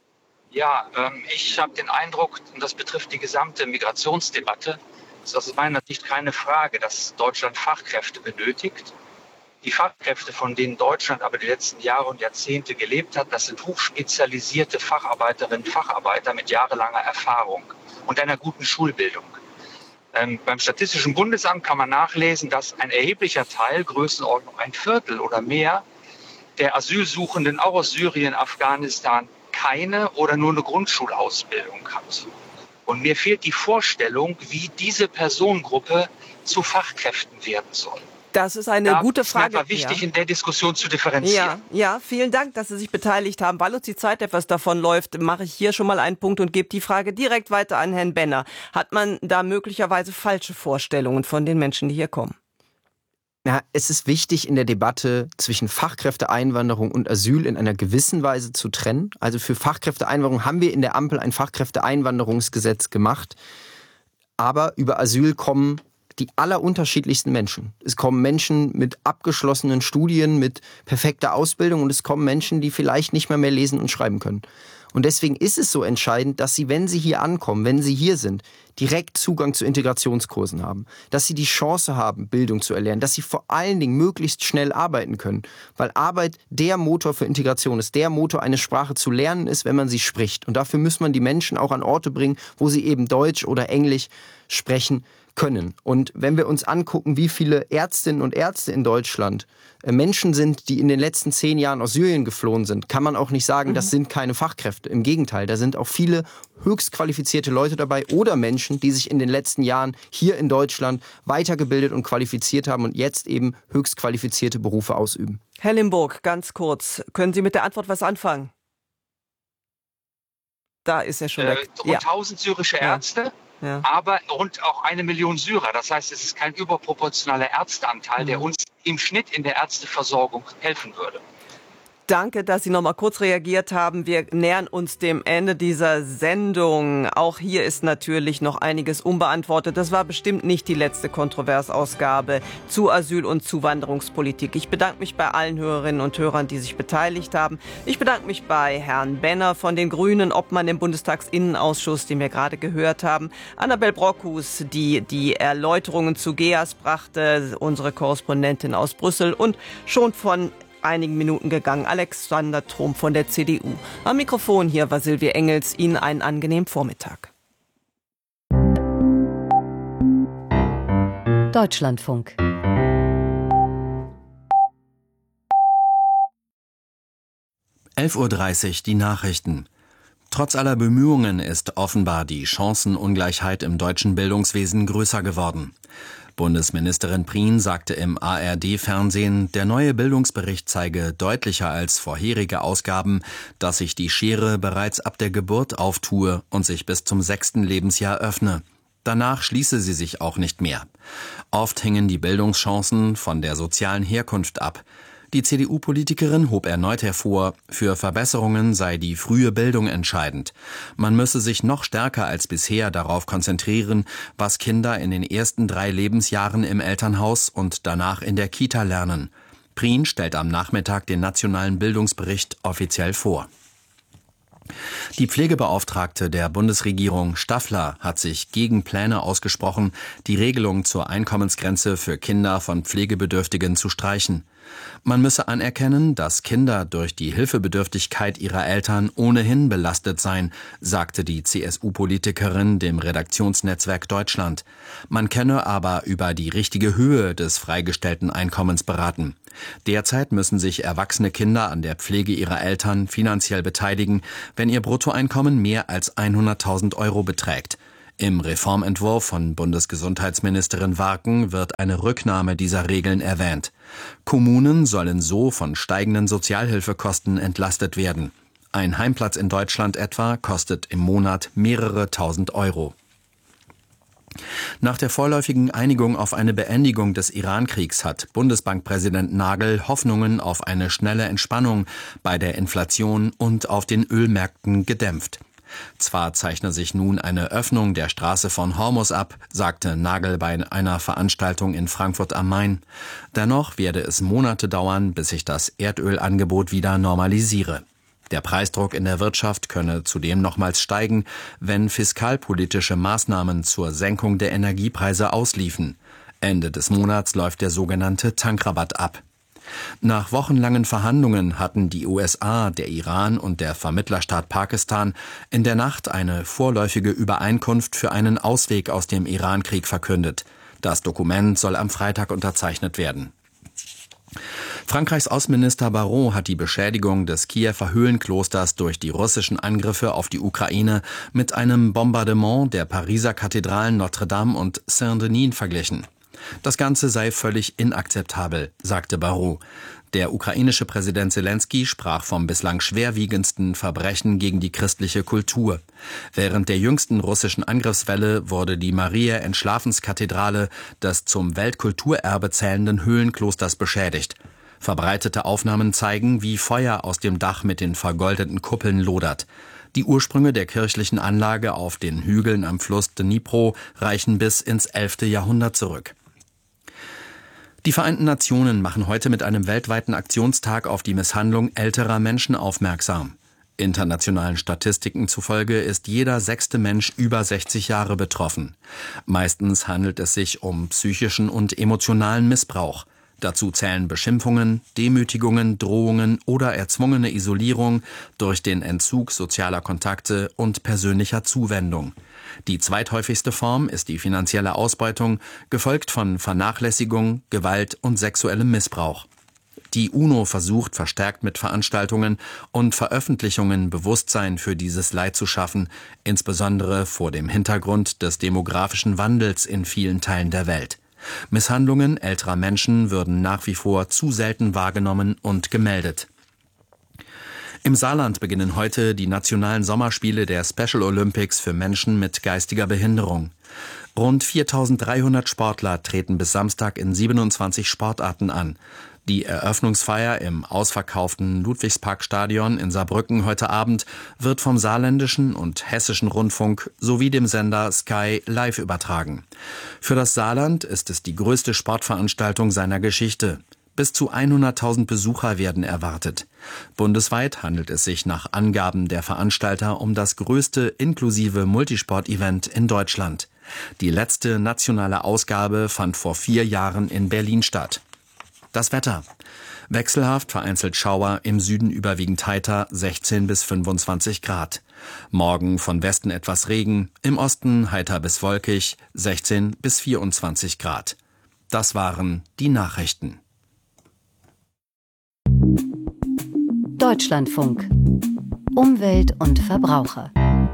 Ja, ich habe den Eindruck, und das betrifft die gesamte Migrationsdebatte, ist aus meiner Sicht keine Frage, dass Deutschland Fachkräfte benötigt. Die Fachkräfte, von denen Deutschland aber die letzten Jahre und Jahrzehnte gelebt hat, das sind hochspezialisierte Facharbeiterinnen und Facharbeiter mit jahrelanger Erfahrung und einer guten Schulbildung. Beim Statistischen Bundesamt kann man nachlesen, dass ein erheblicher Teil, Größenordnung 1/4 oder mehr, der Asylsuchenden auch aus Syrien, Afghanistan keine oder nur eine Grundschulausbildung hat. Und mir fehlt die Vorstellung, wie diese Personengruppe zu Fachkräften werden soll. Das ist eine gute Frage. Das ist wichtig, in der Diskussion zu differenzieren. Ja, vielen Dank, dass Sie sich beteiligt haben. Weil uns die Zeit etwas davonläuft, mache ich hier schon mal einen Punkt und gebe die Frage direkt weiter an Herrn Benner. Hat man da möglicherweise falsche Vorstellungen von den Menschen, die hier kommen? Ja, es ist wichtig, in der Debatte zwischen Fachkräfteeinwanderung und Asyl in einer gewissen Weise zu trennen. Also für Fachkräfteeinwanderung haben wir in der Ampel ein Fachkräfteeinwanderungsgesetz gemacht. Aber über Asyl kommen die allerunterschiedlichsten Menschen. Es kommen Menschen mit abgeschlossenen Studien, mit perfekter Ausbildung und es kommen Menschen, die vielleicht nicht mehr lesen und schreiben können. Und deswegen ist es so entscheidend, dass sie, wenn sie hier ankommen, wenn sie hier sind, direkt Zugang zu Integrationskursen haben, dass sie die Chance haben, Bildung zu erlernen, dass sie vor allen Dingen möglichst schnell arbeiten können, weil Arbeit der Motor für Integration ist, der Motor, eine Sprache zu lernen ist, wenn man sie spricht. Und dafür muss man die Menschen auch an Orte bringen, wo sie eben Deutsch oder Englisch sprechen können. Und wenn wir uns angucken, wie viele Ärztinnen und Ärzte in Deutschland Menschen sind, die in den letzten 10 Jahren aus Syrien geflohen sind, kann man auch nicht sagen, das sind keine Fachkräfte. Im Gegenteil, da sind auch viele höchst qualifizierte Leute dabei oder Menschen, die sich in den letzten Jahren hier in Deutschland weitergebildet und qualifiziert haben und jetzt eben höchst qualifizierte Berufe ausüben. Herr Limburg, ganz kurz, können Sie mit der Antwort was anfangen? Da ist er schon weg. Rund 1000 syrische Ärzte. Ja. Aber rund auch 1 Million Syrer. Das heißt, es ist kein überproportionaler Ärzteanteil, der uns im Schnitt in der Ärzteversorgung helfen würde. Danke, dass Sie noch mal kurz reagiert haben. Wir nähern uns dem Ende dieser Sendung. Auch hier ist natürlich noch einiges unbeantwortet. Das war bestimmt nicht die letzte Kontroversausgabe zu Asyl- und Zuwanderungspolitik. Ich bedanke mich bei allen Hörerinnen und Hörern, die sich beteiligt haben. Ich bedanke mich bei Herrn Benner von den Grünen, Obmann im Bundestagsinnenausschuss, den wir gerade gehört haben. Annabel Brockhus, die Erläuterungen zu GEAS brachte, unsere Korrespondentin aus Brüssel, und schon von einigen Minuten gegangen, Alexander Trom von der CDU. Am Mikrofon hier war Silvia Engels. Ihnen einen angenehmen Vormittag. Deutschlandfunk. (11:30 Uhr) die Nachrichten. Trotz aller Bemühungen ist offenbar die Chancenungleichheit im deutschen Bildungswesen größer geworden. Bundesministerin Prien sagte im ARD-Fernsehen, der neue Bildungsbericht zeige deutlicher als vorherige Ausgaben, dass sich die Schere bereits ab der Geburt auftue und sich bis zum 6. Lebensjahr öffne. Danach schließe sie sich auch nicht mehr. Oft hängen die Bildungschancen von der sozialen Herkunft ab. Die CDU-Politikerin hob erneut hervor, für Verbesserungen sei die frühe Bildung entscheidend. Man müsse sich noch stärker als bisher darauf konzentrieren, was Kinder in den ersten 3 Lebensjahren im Elternhaus und danach in der Kita lernen. Prien stellt am Nachmittag den nationalen Bildungsbericht offiziell vor. Die Pflegebeauftragte der Bundesregierung Staffler hat sich gegen Pläne ausgesprochen, die Regelung zur Einkommensgrenze für Kinder von Pflegebedürftigen zu streichen. Man müsse anerkennen, dass Kinder durch die Hilfebedürftigkeit ihrer Eltern ohnehin belastet seien, sagte die CSU-Politikerin dem Redaktionsnetzwerk Deutschland. Man könne aber über die richtige Höhe des freigestellten Einkommens beraten. Derzeit müssen sich erwachsene Kinder an der Pflege ihrer Eltern finanziell beteiligen, wenn ihr Bruttoeinkommen mehr als 100.000 € beträgt. Im Reformentwurf von Bundesgesundheitsministerin Warken wird eine Rücknahme dieser Regeln erwähnt. Kommunen sollen so von steigenden Sozialhilfekosten entlastet werden. Ein Heimplatz in Deutschland etwa kostet im Monat mehrere tausend €. Nach der vorläufigen Einigung auf eine Beendigung des Iran-Kriegs hat Bundesbankpräsident Nagel Hoffnungen auf eine schnelle Entspannung bei der Inflation und auf den Ölmärkten gedämpft. Zwar zeichne sich nun eine Öffnung der Straße von Hormuz ab, sagte Nagel bei einer Veranstaltung in Frankfurt am Main. Dennoch werde es Monate dauern, bis sich das Erdölangebot wieder normalisiere. Der Preisdruck in der Wirtschaft könne zudem nochmals steigen, wenn fiskalpolitische Maßnahmen zur Senkung der Energiepreise ausliefen. Ende des Monats läuft der sogenannte Tankrabatt ab. Nach wochenlangen Verhandlungen hatten die USA, der Iran und der Vermittlerstaat Pakistan in der Nacht eine vorläufige Übereinkunft für einen Ausweg aus dem Iran-Krieg verkündet. Das Dokument soll am Freitag unterzeichnet werden. Frankreichs Außenminister Barrot hat die Beschädigung des Kiewer Höhlenklosters durch die russischen Angriffe auf die Ukraine mit einem Bombardement der Pariser Kathedralen Notre-Dame und Saint-Denis verglichen. Das Ganze sei völlig inakzeptabel, sagte Barrot. Der ukrainische Präsident Selenskyj sprach vom bislang schwerwiegendsten Verbrechen gegen die christliche Kultur. Während der jüngsten russischen Angriffswelle wurde die Maria-Entschlafenskathedrale des zum Weltkulturerbe zählenden Höhlenklosters beschädigt. Verbreitete Aufnahmen zeigen, wie Feuer aus dem Dach mit den vergoldeten Kuppeln lodert. Die Ursprünge der kirchlichen Anlage auf den Hügeln am Fluss Dnipro reichen bis ins 11. Jahrhundert zurück. Die Vereinten Nationen machen heute mit einem weltweiten Aktionstag auf die Misshandlung älterer Menschen aufmerksam. Internationalen Statistiken zufolge ist jeder 6. Mensch über 60 Jahre betroffen. Meistens handelt es sich um psychischen und emotionalen Missbrauch. Dazu zählen Beschimpfungen, Demütigungen, Drohungen oder erzwungene Isolierung durch den Entzug sozialer Kontakte und persönlicher Zuwendung. Die zweithäufigste Form ist die finanzielle Ausbeutung, gefolgt von Vernachlässigung, Gewalt und sexuellem Missbrauch. Die UNO versucht verstärkt mit Veranstaltungen und Veröffentlichungen Bewusstsein für dieses Leid zu schaffen, insbesondere vor dem Hintergrund des demografischen Wandels in vielen Teilen der Welt. Misshandlungen älterer Menschen würden nach wie vor zu selten wahrgenommen und gemeldet. Im Saarland beginnen heute die nationalen Sommerspiele der Special Olympics für Menschen mit geistiger Behinderung. Rund 4.300 Sportler treten bis Samstag in 27 Sportarten an. Die Eröffnungsfeier im ausverkauften Ludwigsparkstadion in Saarbrücken heute Abend wird vom saarländischen und hessischen Rundfunk sowie dem Sender Sky live übertragen. Für das Saarland ist es die größte Sportveranstaltung seiner Geschichte. Bis zu 100.000 Besucher werden erwartet. Bundesweit handelt es sich nach Angaben der Veranstalter um das größte inklusive Multisport-Event in Deutschland. Die letzte nationale Ausgabe fand vor 4 Jahren in Berlin statt. Das Wetter. Wechselhaft, vereinzelt Schauer, im Süden überwiegend heiter, 16 bis 25 Grad. Morgen von Westen etwas Regen, im Osten heiter bis wolkig, 16 bis 24 Grad. Das waren die Nachrichten. Deutschlandfunk. Umwelt und Verbraucher.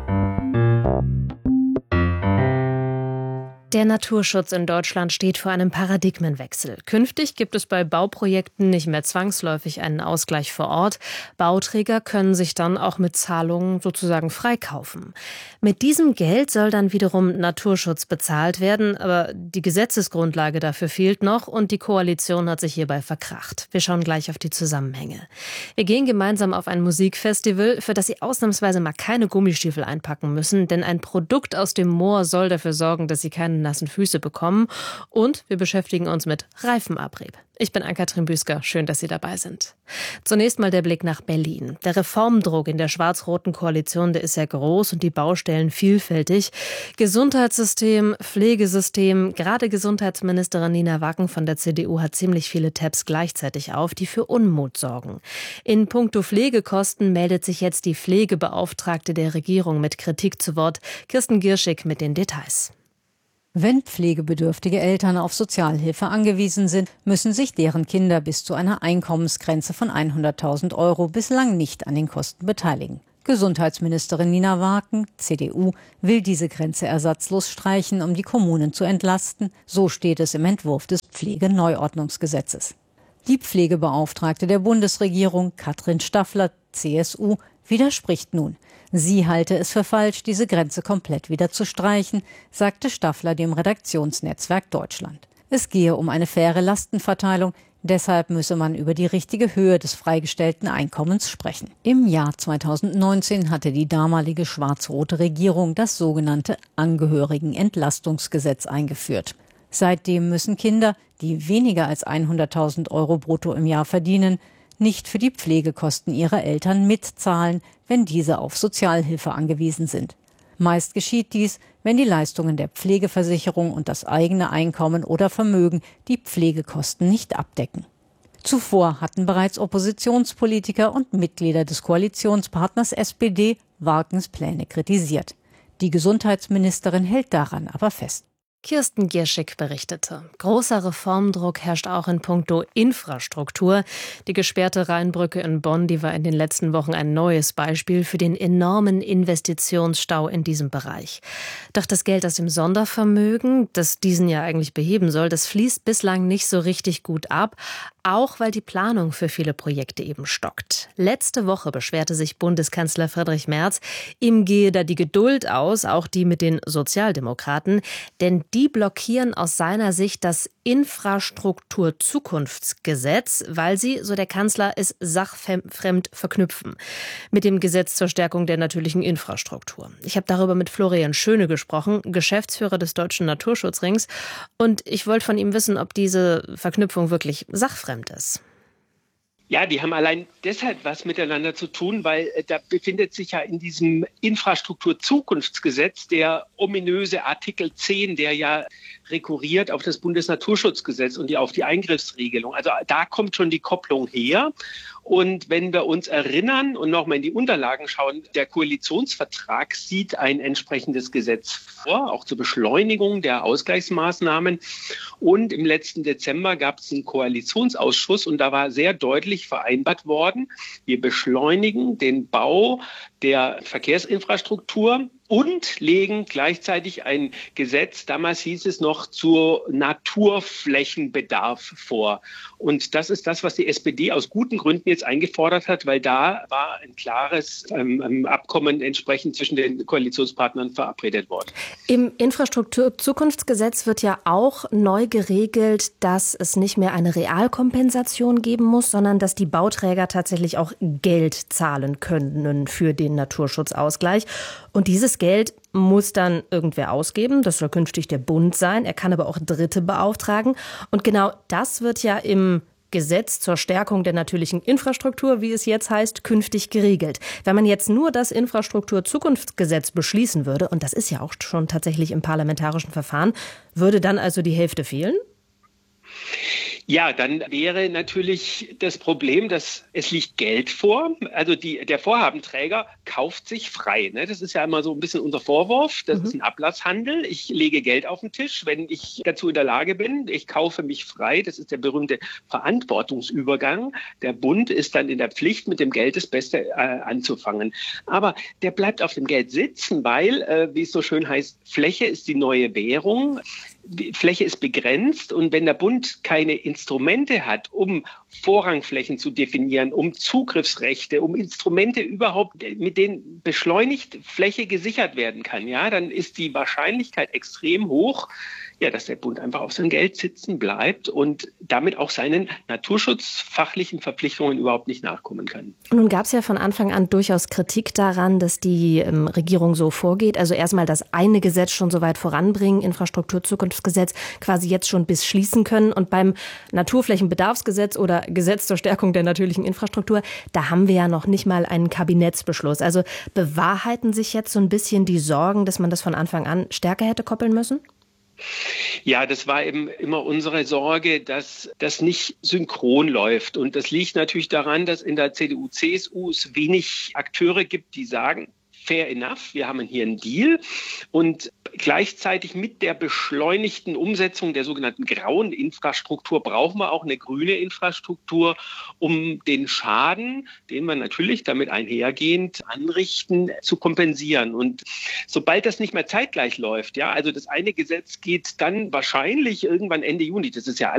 Der Naturschutz in Deutschland steht vor einem Paradigmenwechsel. Künftig gibt es bei Bauprojekten nicht mehr zwangsläufig einen Ausgleich vor Ort. Bauträger können sich dann auch mit Zahlungen sozusagen freikaufen. Mit diesem Geld soll dann wiederum Naturschutz bezahlt werden, aber die Gesetzesgrundlage dafür fehlt noch und die Koalition hat sich hierbei verkracht. Wir schauen gleich auf die Zusammenhänge. Wir gehen gemeinsam auf ein Musikfestival, für das Sie ausnahmsweise mal keine Gummistiefel einpacken müssen, denn ein Produkt aus dem Moor soll dafür sorgen, dass Sie keinen nassen Füße bekommen. Und wir beschäftigen uns mit Reifenabrieb. Ich bin Ann-Kathrin Büsker. Schön, dass Sie dabei sind. Zunächst mal der Blick nach Berlin. Der Reformdruck in der schwarz-roten Koalition, der ist ja groß und die Baustellen vielfältig. Gesundheitssystem, Pflegesystem, gerade Gesundheitsministerin Nina Wacken von der CDU hat ziemlich viele Tabs gleichzeitig auf, die für Unmut sorgen. In puncto Pflegekosten meldet sich jetzt die Pflegebeauftragte der Regierung mit Kritik zu Wort. Kirsten Gierschig mit den Details. Wenn pflegebedürftige Eltern auf Sozialhilfe angewiesen sind, müssen sich deren Kinder bis zu einer Einkommensgrenze von 100.000 € bislang nicht an den Kosten beteiligen. Gesundheitsministerin Nina Wacken, CDU, will diese Grenze ersatzlos streichen, um die Kommunen zu entlasten. So steht es im Entwurf des Pflegeneuordnungsgesetzes. Die Pflegebeauftragte der Bundesregierung, Katrin Staffler, CSU, widerspricht nun. Sie halte es für falsch, diese Grenze komplett wieder zu streichen, sagte Staffler dem Redaktionsnetzwerk Deutschland. Es gehe um eine faire Lastenverteilung, deshalb müsse man über die richtige Höhe des freigestellten Einkommens sprechen. Im Jahr 2019 hatte die damalige schwarz-rote Regierung das sogenannte Angehörigenentlastungsgesetz eingeführt. Seitdem müssen Kinder, die weniger als 100.000 € brutto im Jahr verdienen, nicht für die Pflegekosten ihrer Eltern mitzahlen, wenn diese auf Sozialhilfe angewiesen sind. Meist geschieht dies, wenn die Leistungen der Pflegeversicherung und das eigene Einkommen oder Vermögen die Pflegekosten nicht abdecken. Zuvor hatten bereits Oppositionspolitiker und Mitglieder des Koalitionspartners SPD Wackens Pläne kritisiert. Die Gesundheitsministerin hält daran aber fest. Kirsten Gierschig berichtete. Großer Reformdruck herrscht auch in puncto Infrastruktur. Die gesperrte Rheinbrücke in Bonn, die war in den letzten Wochen ein neues Beispiel für den enormen Investitionsstau in diesem Bereich. Doch das Geld aus dem Sondervermögen, das diesen ja eigentlich beheben soll, das fließt bislang nicht so richtig gut ab. Auch weil die Planung für viele Projekte eben stockt. Letzte Woche beschwerte sich Bundeskanzler Friedrich Merz, ihm gehe da die Geduld aus, auch die mit den Sozialdemokraten, denn die blockieren aus seiner Sicht das Infrastrukturzukunftsgesetz, weil sie, so der Kanzler, es sachfremd verknüpfen mit dem Gesetz zur Stärkung der natürlichen Infrastruktur. Ich habe darüber mit Florian Schöne gesprochen, Geschäftsführer des Deutschen Naturschutzrings, und ich wollte von ihm wissen, ob diese Verknüpfung wirklich sachfremd ist. Ja, die haben allein deshalb was miteinander zu tun, weil da befindet sich ja in diesem Infrastrukturzukunftsgesetz der ominöse Artikel 10, der ja rekurriert auf das Bundesnaturschutzgesetz und auf die Eingriffsregelung. Also da kommt schon die Kopplung her. Und wenn wir uns erinnern und nochmal in die Unterlagen schauen, der Koalitionsvertrag sieht ein entsprechendes Gesetz vor, auch zur Beschleunigung der Ausgleichsmaßnahmen. Und im letzten Dezember gab es einen Koalitionsausschuss und da war sehr deutlich vereinbart worden, wir beschleunigen den Bau der Verkehrsinfrastruktur und legen gleichzeitig ein Gesetz, damals hieß es noch, zur Naturflächenbedarf vor. Und das ist das, was die SPD aus guten Gründen jetzt eingefordert hat, weil da war ein klares Abkommen entsprechend zwischen den Koalitionspartnern verabredet worden. Im Infrastrukturzukunftsgesetz wird ja auch neu geregelt, dass es nicht mehr eine Realkompensation geben muss, sondern dass die Bauträger tatsächlich auch Geld zahlen können für den Naturschutzausgleich. Und dieses Geld muss dann irgendwer ausgeben. Das soll künftig der Bund sein. Er kann aber auch Dritte beauftragen. Und genau das wird ja im Gesetz zur Stärkung der natürlichen Infrastruktur, wie es jetzt heißt, künftig geregelt. Wenn man jetzt nur das Infrastrukturzukunftsgesetz beschließen würde, und das ist ja auch schon tatsächlich im parlamentarischen Verfahren, würde dann also die Hälfte fehlen? Ja, dann wäre natürlich das Problem, dass es liegt Geld vor. Also der Vorhabenträger kauft sich frei. Ne? Das ist ja immer so ein bisschen unser Vorwurf. Das ist ein Ablasshandel. Ich lege Geld auf den Tisch, wenn ich dazu in der Lage bin. Ich kaufe mich frei. Das ist der berühmte Verantwortungsübergang. Der Bund ist dann in der Pflicht, mit dem Geld das Beste anzufangen. Aber der bleibt auf dem Geld sitzen, weil, wie es so schön heißt, Fläche ist die neue Währung. Die Fläche ist begrenzt und wenn der Bund keine Instrumente hat, um Vorrangflächen zu definieren, um Zugriffsrechte, um Instrumente überhaupt, mit denen beschleunigt Fläche gesichert werden kann, ja, dann ist die Wahrscheinlichkeit extrem hoch, dass der Bund einfach auf sein Geld sitzen bleibt und damit auch seinen naturschutzfachlichen Verpflichtungen überhaupt nicht nachkommen kann. Nun gab es ja von Anfang an durchaus Kritik daran, dass die Regierung so vorgeht. Also erstmal das eine Gesetz schon so weit voranbringen, Infrastrukturzukunftsgesetz quasi jetzt schon bis schließen können. Und beim Naturflächenbedarfsgesetz oder Gesetz zur Stärkung der natürlichen Infrastruktur, da haben wir ja noch nicht mal einen Kabinettsbeschluss. Also bewahrheiten sich jetzt so ein bisschen die Sorgen, dass man das von Anfang an stärker hätte koppeln müssen? Ja, das war eben immer unsere Sorge, dass das nicht synchron läuft. Und das liegt natürlich daran, dass in der CDU, CSU es wenig Akteure gibt, die sagen, fair enough, wir haben hier einen Deal. Und gleichzeitig mit der beschleunigten Umsetzung der sogenannten grauen Infrastruktur brauchen wir auch eine grüne Infrastruktur, um den Schaden, den wir natürlich damit einhergehend anrichten, zu kompensieren. Und sobald das nicht mehr zeitgleich läuft, also das eine Gesetz geht dann wahrscheinlich irgendwann Ende Juni, das ist ja